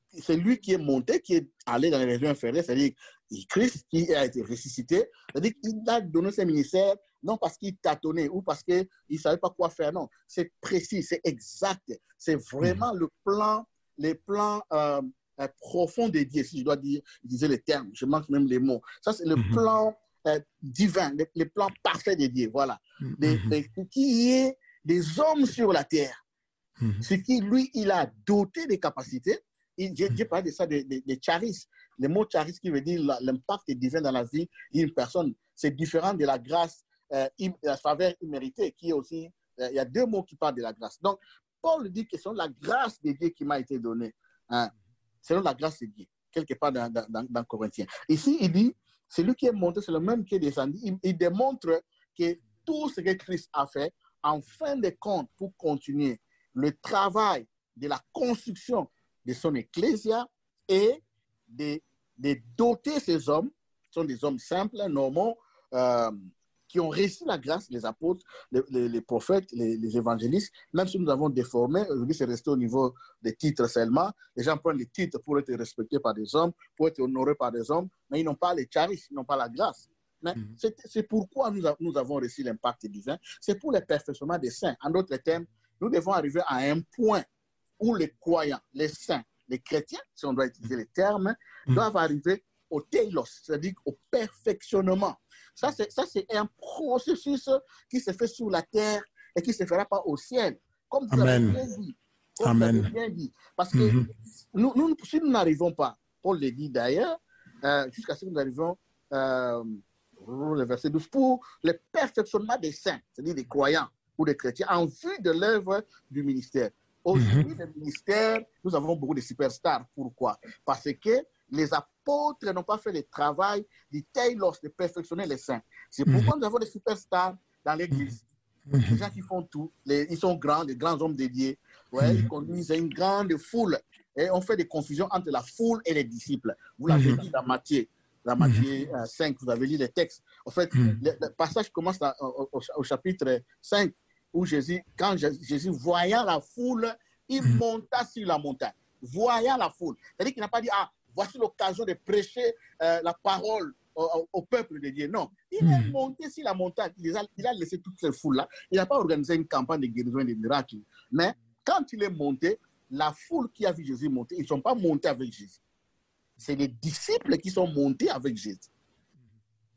lui qui est monté, qui est allé dans les régions inférieures, c'est-à-dire Christ qui a été ressuscité, c'est-à-dire qu'il a donné ses ministères, non parce qu'il tâtonnait ou parce qu'il ne savait pas quoi faire, non. C'est précis, c'est exact. C'est vraiment mmh. le plan, les plans euh, euh, profonds de Dieu, si je dois dire, utiliser les termes, je manque même les mots. Ça, c'est le mmh. plan euh, divin, le, le plan parfait de Dieu, voilà. Mmh. Des, des, qui est des hommes sur la terre. Mmh. Ce qui, lui, il a doté des capacités. J'ai parlé de ça, de, de, de charis. Le mot charis qui veut dire l'impact divin dans la vie d'une personne. C'est différent de la grâce, euh, la faveur imméritée, qui est aussi, euh, il y a deux mots qui parlent de la grâce. Donc, Paul dit que c'est la grâce de Dieu qui m'a été donnée. Hein, selon la grâce de Dieu, quelque part dans, dans, dans Corinthiens. Ici, il dit, celui qui est monté, c'est le même qui est descendu. Il, il démontre que tout ce que Christ a fait, en fin de compte, pour continuer le travail de la construction de son ecclésia et de, de doter ces hommes, qui sont des hommes simples, normaux, euh, qui ont reçu la grâce, les apôtres, les, les, les prophètes, les, les évangélistes, même si nous avons déformé, aujourd'hui c'est resté au niveau des titres seulement, les gens prennent les titres pour être respectés par des hommes, pour être honorés par des hommes, mais ils n'ont pas les charis, ils n'ont pas la grâce. Mais mm-hmm. c'est pourquoi nous, a, nous avons reçu l'impact divin, c'est pour le perfectionnement des saints. En d'autres termes, nous devons arriver à un point où les croyants, les saints, les chrétiens, si on doit utiliser les termes, mm. doivent arriver au teilos, c'est-à-dire au perfectionnement. Ça, c'est un processus qui se fait sur la terre et qui ne se fera pas au ciel. Comme vous avez bien dit. Comme Amen. Vous avez bien dit. Parce que mm-hmm. nous, nous, si nous n'arrivons pas, Paul le dit d'ailleurs, euh, jusqu'à ce que nous arrivons, euh, le verset douze, pour le perfectionnement des saints, c'est-à-dire des croyants ou des chrétiens, en vue de l'œuvre du ministère. Aujourd'hui, mm-hmm. le ministère, nous avons beaucoup de superstars. Pourquoi? Parce que les apôtres n'ont pas fait le travail du teilos de perfectionner les saints. C'est mm-hmm. pourquoi nous avons des superstars dans l'église. Mm-hmm. Les gens qui font tout, les, ils sont grands, les grands hommes dédiés. Ouais, mm-hmm. Ils conduisent une grande foule. Et on fait des confusions entre la foule et les disciples. Vous l'avez mm-hmm. dit dans Matthieu. Dans Matthieu euh, cinq, vous avez lu les textes. En fait, mm-hmm. le, le passage commence à, au, au, au chapitre cinq, où Jésus, quand Jésus, voyant la foule, il mmh. monta sur la montagne, voyant la foule. C'est-à-dire qu'il n'a pas dit, ah, voici l'occasion de prêcher euh, la parole au, au peuple de Dieu. Non, il mmh. est monté sur la montagne, il a, il a laissé toutes ces foules-là. Il n'a pas organisé une campagne de guérison et de miracles. Mais quand il est monté, la foule qui a vu Jésus monter, ils ne sont pas montés avec Jésus. C'est les disciples qui sont montés avec Jésus.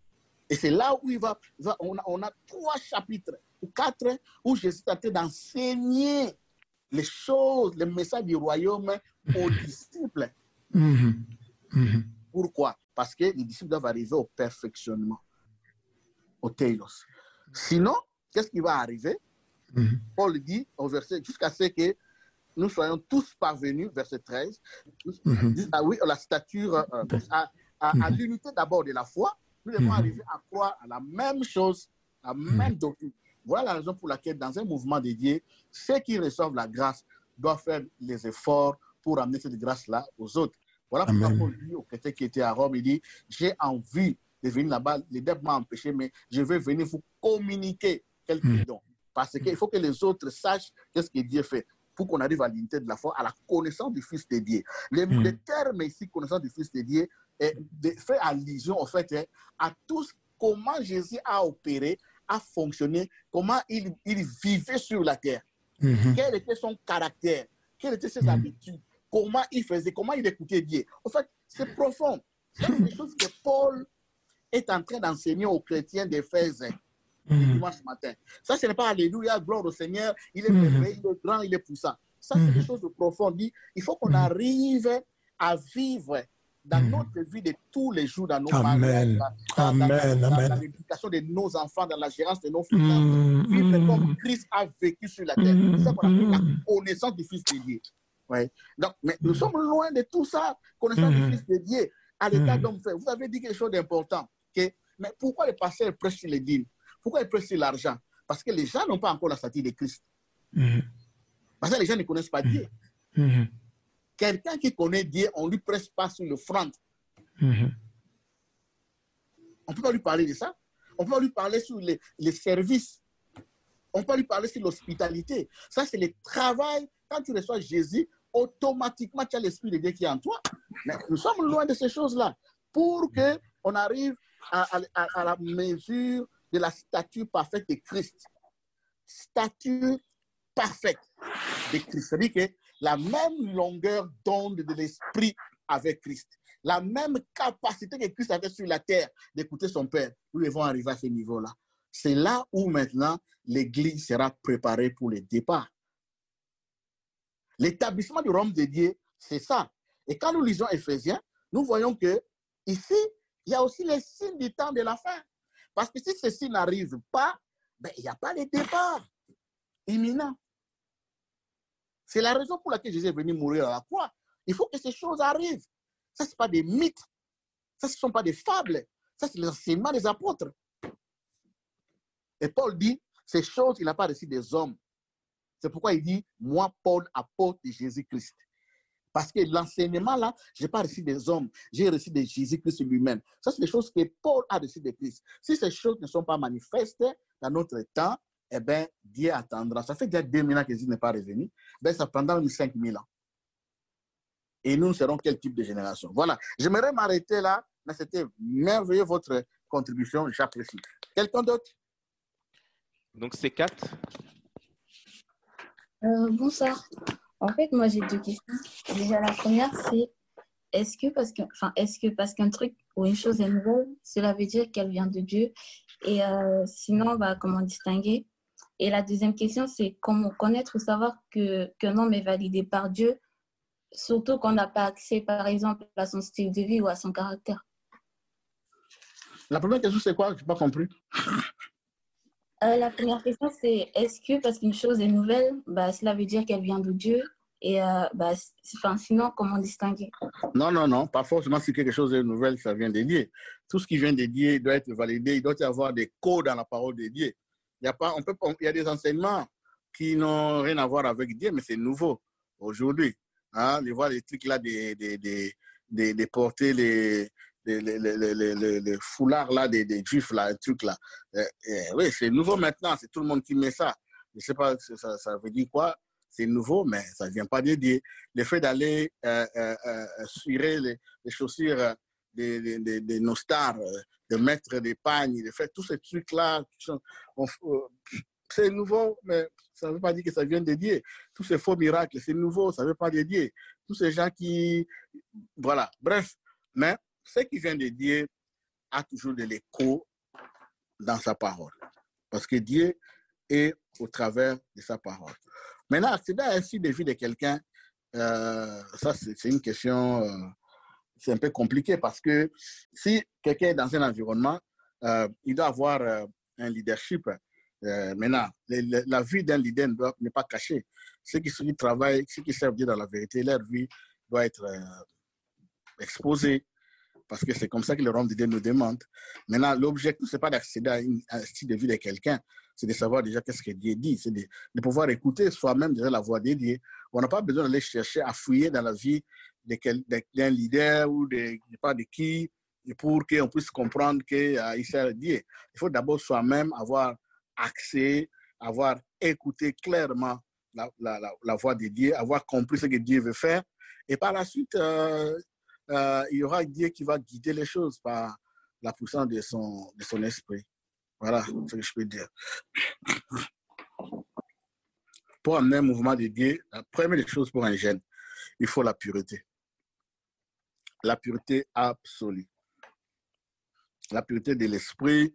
Et c'est là où il va, il va on, a, on a trois chapitres ou quatre où Jésus est en train d'enseigner les choses, les messages du royaume aux disciples. Mm-hmm. Mm-hmm. Pourquoi? Parce que les disciples doivent arriver au perfectionnement, au teilos. Sinon, qu'est-ce qui va arriver? Mm-hmm. Paul dit au verset, jusqu'à ce que nous soyons tous parvenus, verset treize, mm-hmm. dit, ah oui, la stature, euh, à, à, mm-hmm. à l'unité d'abord de la foi, nous devons mm-hmm. arriver à croire à la même chose, la même mm-hmm. doctrine. Voilà la raison pour laquelle, dans un mouvement dédié, ceux qui reçoivent la grâce doivent faire les efforts pour amener cette grâce-là aux autres. Voilà pourquoi Paul dit au chrétien qui était à Rome, il dit, j'ai envie de venir là-bas, les dettes m'ont empêché, mais je veux venir vous communiquer quelques mm. dons. Parce qu'il faut que les autres sachent qu'est-ce que Dieu fait pour qu'on arrive à l'unité de la foi, à la connaissance du Fils de Dieu. Les, mm. les termes ici, connaissance du Fils de Dieu, est, de, fait allusion au fait hein, à tout ce, comment Jésus a opéré, a fonctionné, comment il, il vivait sur la terre, mm-hmm. quel était son caractère, quelles étaient ses mm. habitudes, comment il faisait, comment il écoutait Dieu. En fait, c'est profond. C'est des choses que Paul est en train d'enseigner aux chrétiens d'Éphèse mm. le dimanche matin. Ça, ce n'est pas Alléluia, gloire au Seigneur, il est merveilleux, mm. il est grand, il est puissant. Ça, c'est mm. des choses profondes. Il faut qu'on arrive à vivre dans mm. notre vie de tous les jours, dans nos Amen. mariages, dans, Amen. dans, dans, Amen. dans l'éducation de nos enfants, dans la gérance de nos finances, mm. vivre mm. comme Christ a vécu sur la terre. Mm. C'est ça qu'on appelle la connaissance du Fils de Dieu. Ouais. Donc, mais nous sommes loin de tout ça, connaissance mm. du Fils de Dieu, à l'état mm. d'homme fait. Vous avez dit quelque chose d'important. Okay? Mais pourquoi les pasteurs prêchent sur les dîmes? Pourquoi ils prêchent sur l'argent? Parce que les gens n'ont pas encore la stature de Christ. Mm. Parce que les gens ne connaissent pas Dieu. Mm. Quelqu'un qui connaît Dieu, on ne lui presse pas sur l'offrande. Mm-hmm. On ne peut pas lui parler de ça. On peut pas lui parler sur les, les services. On peut lui parler sur l'hospitalité. Ça, c'est le travail. Quand tu reçois Jésus, automatiquement, tu as l'Esprit de Dieu qui est en toi. Mais nous sommes loin de ces choses-là. Pour qu'on arrive à, à, à la mesure de la stature parfaite de Christ. Stature parfaite de Christ. C'est-à-dire que la même longueur d'onde de l'esprit avec Christ, la même capacité que Christ avait sur la terre d'écouter son Père, nous devons arriver à ce niveau-là. C'est là où maintenant l'Église sera préparée pour le départ. L'établissement du royaume de Dieu, c'est ça. Et quand nous lisons Éphésiens, nous voyons que ici, il y a aussi les signes du temps de la fin. Parce que si ceci n'arrive pas, ben, il n'y a pas de départ imminent. C'est la raison pour laquelle Jésus est venu mourir à la croix. Il faut que ces choses arrivent. Ça, ce n'est pas des mythes. Ça, ce ne sont pas des fables. Ça, c'est l'enseignement des apôtres. Et Paul dit, ces choses, il n'a pas reçu des hommes. C'est pourquoi il dit, moi, Paul, apôtre de Jésus-Christ. Parce que l'enseignement, là, je n'ai pas reçu des hommes. J'ai reçu de Jésus-Christ lui-même. Ça, c'est des choses que Paul a reçues de Christ. Si ces choses ne sont pas manifestes dans notre temps, eh bien, Dieu attendra. Ça fait déjà deux mille ans que Jésus n'est pas revenu. Ben, ça prendra même cinq mille ans. Et nous serons quel type de génération? Voilà. J'aimerais m'arrêter là, mais c'était merveilleux votre contribution. J'apprécie. Quelqu'un d'autre? Donc, c'est quatre. Euh, bonsoir. En fait, moi, j'ai deux questions. Déjà, la première, c'est est-ce que parce que, enfin, est-ce que parce qu'un truc ou une chose est nouvelle, cela veut dire qu'elle vient de Dieu? Et euh, sinon, bah, comment distinguer? Et la deuxième question, c'est comment connaître ou savoir que, qu'un homme est validé par Dieu, surtout qu'on n'a pas accès, par exemple, à son style de vie ou à son caractère. La première question, c'est quoi? Je n'ai pas compris. Euh, la première question, c'est est-ce que parce qu'une chose est nouvelle, bah, cela veut dire qu'elle vient de Dieu? Et euh, bah, enfin, sinon, comment distinguer? Non, non, non. Pas forcément si quelque chose est nouvelle, ça vient de Dieu. Tout ce qui vient de Dieu doit être validé. Il doit y avoir des codes dans la parole de Dieu. Il y a, pas, on peut, on, il y a des enseignements qui n'ont rien à voir avec Dieu, mais c'est nouveau aujourd'hui. Hein? De voir les trucs là, de, de, de, de, de porter les, les, les, les, les, les, les foulards là, des, des juifs là, les trucs là. Euh, euh, oui, c'est nouveau maintenant, c'est tout le monde qui met ça. Je ne sais pas, ça, ça veut dire quoi. C'est nouveau, mais ça ne vient pas de Dieu. Le fait d'aller euh, euh, euh, surer les, les chaussures de, de, de, de nos stars, de mettre des pagnes, de faire tous ces trucs-là, c'est nouveau, mais ça ne veut pas dire que ça vient de Dieu. Tous ces faux miracles, c'est nouveau, ça ne veut pas de Dieu. Tous ces gens qui... Voilà, bref. Mais ce qui vient de Dieu a toujours de l'écho dans sa parole. Parce que Dieu est au travers de sa parole. Maintenant, accéder à un style de vie de quelqu'un, euh, ça, c'est une question, euh, c'est un peu compliqué parce que si quelqu'un est dans un environnement, euh, il doit avoir euh, un leadership. Euh, maintenant, le, le, la vie d'un leader n'est pas cachée. Ceux qui, ceux qui travaillent, ceux qui servent Dieu dans la vérité, leur vie doit être euh, exposée. Parce que c'est comme ça que le royaume de Dieu nous demande. Maintenant, l'objectif, ce n'est pas d'accéder à, une, à un style de vie de quelqu'un, c'est de savoir déjà qu'est-ce que Dieu dit, c'est de, de pouvoir écouter soi-même déjà la voix de Dieu. On n'a pas besoin d'aller chercher à fouiller dans la vie d'un leader ou de, je sais pas de qui, pour qu'on puisse comprendre qu'il uh, sert Dieu. Il faut d'abord soi-même avoir accès, avoir écouté clairement la, la, la, la voix de Dieu, avoir compris ce que Dieu veut faire. Et par la suite, euh, Euh, il y aura Dieu qui va guider les choses par la puissance de son, de son esprit. Voilà ce que je peux dire. Pour amener un mouvement de Dieu, la première des choses pour un jeune, il faut la pureté. La pureté absolue. La pureté de l'esprit,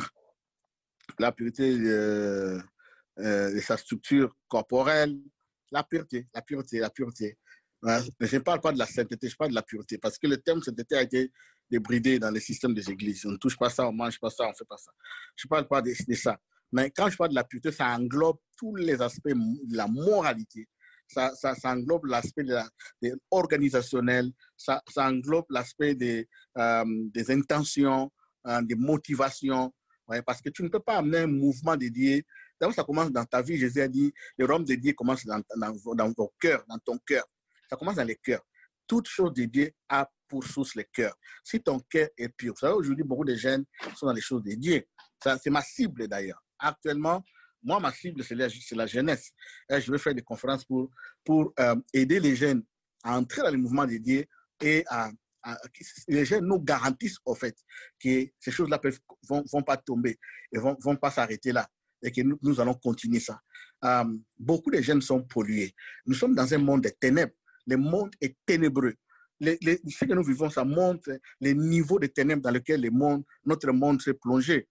la pureté de, euh, de sa structure corporelle, la pureté, la pureté, la pureté. Je ne parle pas de la sainteté, je parle de la pureté, parce que le terme sainteté a été débridé dans les systèmes des églises. On ne touche pas ça, on ne mange pas ça, on ne fait pas ça. Je ne parle pas de, de ça. Mais quand je parle de la pureté, ça englobe tous les aspects de la moralité. Ça, ça, ça englobe l'aspect de de organisationnel, ça, ça englobe l'aspect des, euh, des intentions, euh, des motivations. Ouais, parce que tu ne peux pas amener un mouvement de Dieu. D'abord, ça commence dans ta vie. Jésus a dit, le royaume de Dieu commence dans, dans, dans ton cœur, dans ton cœur. Ça commence dans les cœurs. Toute chose de Dieu a pour source les cœurs. Si ton cœur est pur, vous savez, aujourd'hui, beaucoup de jeunes sont dans les choses de Dieu. C'est ma cible d'ailleurs. Actuellement, moi, ma cible, c'est la, la jeunesse. Et je vais faire des conférences pour, pour euh, aider les jeunes à entrer dans le mouvement de Dieu et à, à, les jeunes nous garantissent, au fait, que ces choses-là ne vont, vont pas tomber et ne vont, vont pas s'arrêter là. Et que nous, nous allons continuer ça. Euh, beaucoup de jeunes sont pollués. Nous sommes dans un monde de ténèbres. Le monde est ténébreux. Les, les, ce que nous vivons, ça montre les niveaux de ténèbres dans lesquels le monde, notre monde s'est plongé.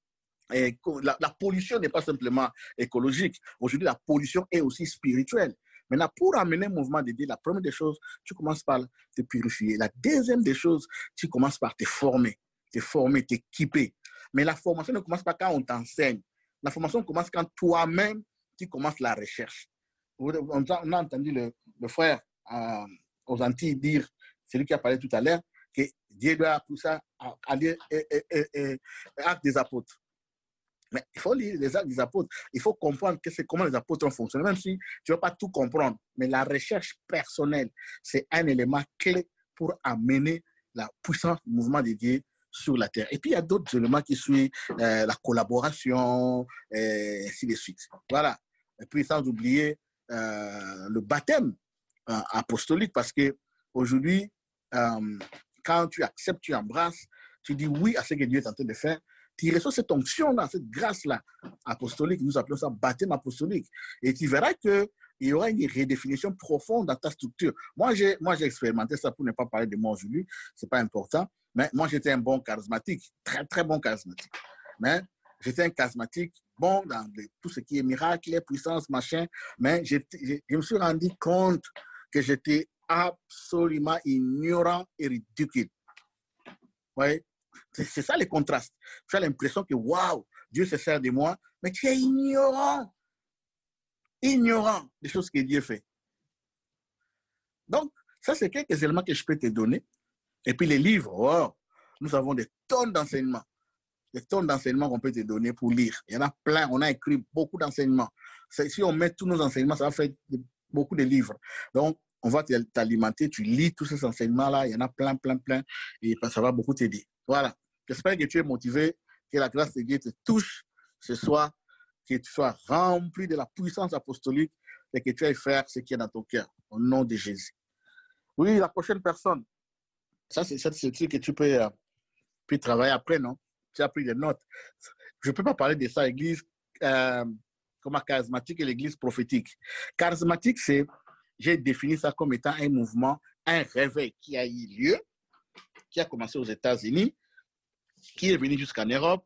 Et la, la pollution n'est pas simplement écologique. Aujourd'hui, la pollution est aussi spirituelle. Maintenant, pour amener un mouvement de Dieu, la première des choses, tu commences par te purifier. La deuxième des choses, tu commences par te former, te former, t'équiper. Mais la formation ne commence pas quand on t'enseigne. La formation commence quand toi-même, tu commences la recherche. On a entendu le, le frère euh, aux Antilles dire, celui qui a parlé tout à l'heure, que Dieu doit pousser à, à lire les actes des apôtres. Mais il faut lire les actes des apôtres. Il faut comprendre que c'est comment les apôtres ont fonctionné, même si tu ne vas pas tout comprendre. Mais la recherche personnelle, c'est un élément clé pour amener la puissance du mouvement de Dieu sur la terre. Et puis, il y a d'autres éléments qui suivent, euh, la collaboration, et ainsi de suite. Voilà. Et puis, sans oublier euh, le baptême euh, apostolique, parce qu'aujourd'hui, euh, quand tu acceptes, tu embrasses, tu dis oui à ce que Dieu est en train de faire, tu reçois cette onction-là, cette grâce-là apostolique, nous appelons ça baptême apostolique. Et tu verras qu'il y aura une redéfinition profonde dans ta structure. Moi, j'ai moi, j'ai expérimenté ça pour ne pas parler de moi aujourd'hui, ce n'est pas important, mais moi, j'étais un bon charismatique, très, très bon charismatique. Mais j'étais un charismatique bon dans les, tout ce qui est miracle, puissance, machin, mais je, je, je me suis rendu compte que j'étais absolument ignorant et ridicule. Ouais. C'est ça les contrastes. Tu as l'impression que waouh, Dieu se sert de moi, mais tu es ignorant. Ignorant des choses que Dieu fait. Donc, ça, c'est quelques éléments que je peux te donner. Et puis les livres, wow, nous avons des tonnes d'enseignements. Des tonnes d'enseignements qu'on peut te donner pour lire. Il y en a plein. On a écrit beaucoup d'enseignements. Si on met tous nos enseignements, ça va faire beaucoup de livres. Donc, on va t'alimenter. Tu lis tous ces enseignements-là. Il y en a plein, plein, plein. Et ça va beaucoup t'aider. Voilà. J'espère que tu es motivé, que la grâce de Dieu te touche ce soir, que tu sois rempli de la puissance apostolique et que tu ailles faire ce qui est dans ton cœur. Au nom de Jésus. Oui, la prochaine personne. Ça, c'est ce truc que tu peux, euh, peux travailler après, non? Tu as pris des notes. Je ne peux pas parler de ça, l'église euh, comme charismatique et l'église prophétique. Charismatique, c'est, j'ai défini ça comme étant un mouvement, un réveil qui a eu lieu, qui a commencé aux États-Unis, qui est venu jusqu'en Europe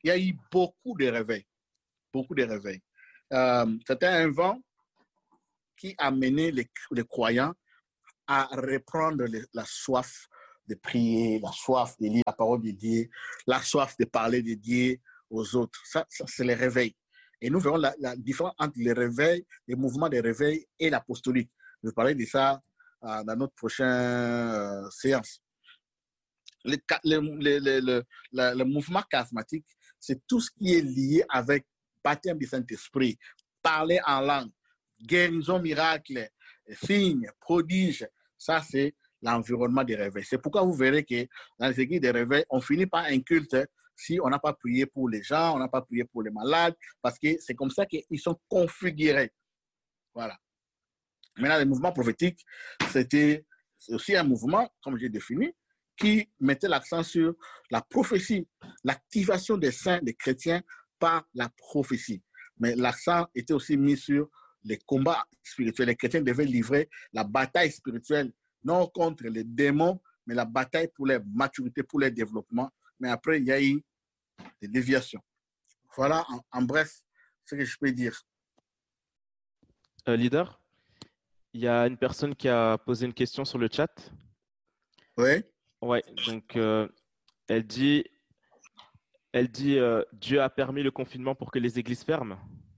il y a eu beaucoup de réveils. Beaucoup de réveils. Euh, C'était un vent qui a mené les, les croyants à reprendre les, la soif de prier, la soif de lire la parole de Dieu, la soif de parler de Dieu aux autres. Ça, ça c'est le réveil. Et nous verrons la, la différence entre le réveil, les mouvements de réveil et l'apostolique. Je vais parler de ça euh, dans notre prochaine euh, séance. Le, le, le, le, le, le, le mouvement charismatique, c'est tout ce qui est lié avec baptême du Saint-Esprit, parler en langue, guérison miracle, signes, prodiges. Ça, c'est l'environnement des réveils. C'est pourquoi vous verrez que dans les églises des réveils, on finit par un culte si on n'a pas prié pour les gens, on n'a pas prié pour les malades, parce que c'est comme ça qu'ils sont configurés. Voilà. Maintenant, le mouvement prophétique, c'était aussi un mouvement, comme j'ai défini, qui mettait l'accent sur la prophétie, l'activation des saints, des chrétiens par la prophétie. Mais l'accent était aussi mis sur les combats spirituels. Les chrétiens devaient livrer la bataille spirituelle, non contre les démons, mais la bataille pour leur maturité, pour leur développement. Mais après, il y a eu des déviations. Voilà, en, en bref, ce que je peux dire. Euh, leader, il y a une personne qui a posé une question sur le chat. Oui. Ouais, donc euh, elle dit, elle dit euh, Dieu a permis le confinement pour que les églises ferment.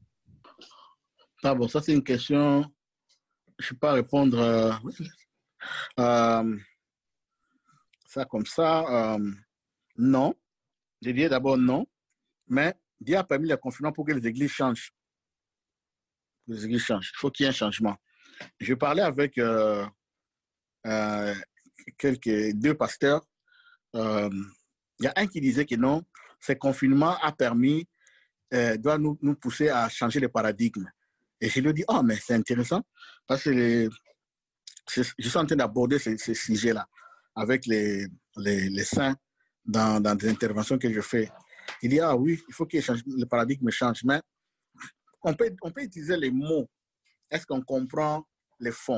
Ah bon, ça c'est une question, je ne peux pas répondre euh, euh, ça comme ça. Euh, non, je dirais d'abord non, mais Dieu a permis le confinement pour que les églises changent. Les églises changent, il faut qu'il y ait un changement. Je parlais avec euh, euh, quelques deux pasteurs. Euh, il y a un qui disait que non, ce confinement a permis, euh, doit nous, nous pousser à changer le paradigme. Et je lui ai dit, oh, mais c'est intéressant, parce que les, je suis en train d'aborder ce, ce sujet-là avec les, les, les saints dans, dans des interventions que je fais. Il dit, ah oui, il faut que le paradigme change, mais on peut, on peut utiliser les mots. Est-ce qu'on comprend les fonds?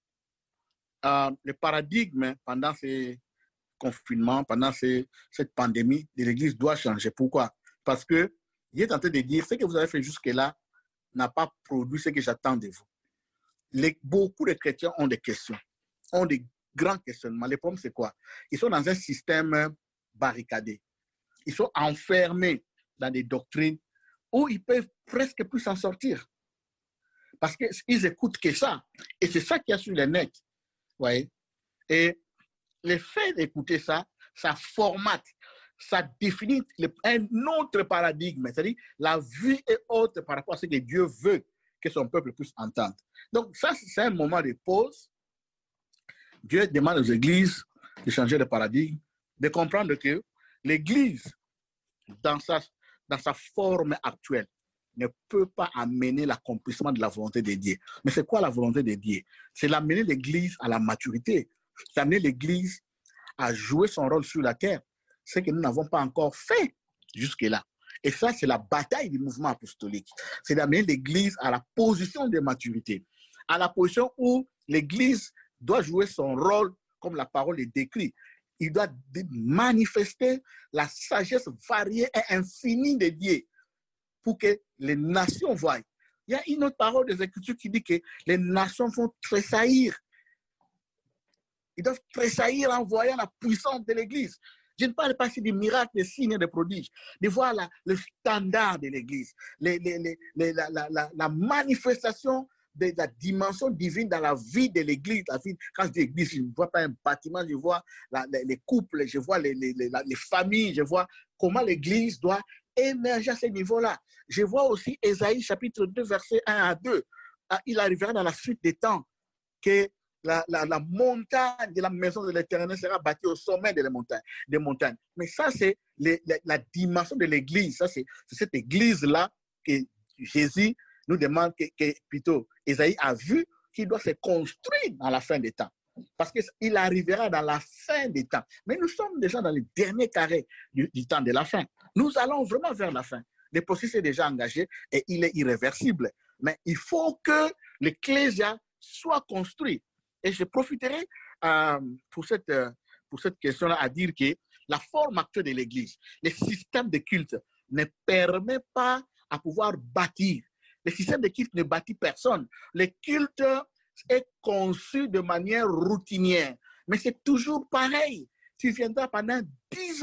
Euh, le paradigme, pendant ces confinements, pendant ces, cette pandémie, de l'Église doit changer. Pourquoi? Parce qu'il est en train de dire, ce que vous avez fait jusque-là n'a pas produit ce que j'attends de vous. Les, beaucoup de chrétiens ont des questions, ont des grands questionnements. Le problème, c'est quoi? Ils sont dans un système barricadé. Ils sont enfermés dans des doctrines où ils peuvent presque plus s'en sortir. Parce qu'ils écoutent que ça. Et c'est ça qu'il y a sur le net. Ouais. Et le fait d'écouter ça, ça formate, ça définit un autre paradigme. C'est-à-dire, la vie est autre par rapport à ce que Dieu veut que son peuple puisse entendre. Donc, ça, c'est un moment de pause. Dieu demande aux églises de changer de paradigme, de comprendre que l'église, dans sa, dans sa forme actuelle, ne peut pas amener l'accomplissement de la volonté de Dieu. Mais c'est quoi la volonté de Dieu? C'est d'amener l'église à la maturité, c'est d'amener l'église à jouer son rôle sur la terre, ce que nous n'avons pas encore fait jusque-là. Et ça, c'est la bataille du mouvement apostolique. C'est d'amener l'église à la position de maturité, à la position où l'église doit jouer son rôle, comme la parole est décrite. Il doit manifester la sagesse variée et infinie de Dieu pour que les nations voient. Il y a une autre parole des Écritures qui dit que les nations vont tressaillir. Ils doivent tressaillir en voyant la puissance de l'Église. Je ne parle pas ici des miracles, des signes et des prodiges, de voir la, le standard de l'Église, les, les, les, les, la, la, la, la manifestation de la dimension divine dans la vie de l'Église. La vie, quand je dis Église, je ne vois pas un bâtiment, je vois la, les, les couples, je vois les, les, les, les familles, je vois comment l'Église doit émerger à ce niveau-là. Je vois aussi Ésaïe chapitre deux, versets un à deux. Il arrivera dans la suite des temps que La, la, la montagne de la maison de l'Éternel sera bâtie au sommet des montagnes. Des montagnes. Mais ça, c'est les, la, la dimension de l'Église. Ça, c'est cette Église-là que Jésus nous demande, que, que plutôt Ésaïe a vu qu'il doit se construire dans la fin des temps. Parce qu'il arrivera dans la fin des temps. Mais nous sommes déjà dans le dernier carré du, du temps de la fin. Nous allons vraiment vers la fin. Le processus est déjà engagé et il est irréversible. Mais il faut que l'Ecclésia soit construite. Et je profiterai euh, pour cette, euh, pour cette question-là à dire que la forme actuelle de l'Église, les systèmes de culte ne permet pas à pouvoir bâtir. Le système de culte ne bâtit personne. Le culte est conçu de manière routinière. Mais c'est toujours pareil. Tu viendras pendant dix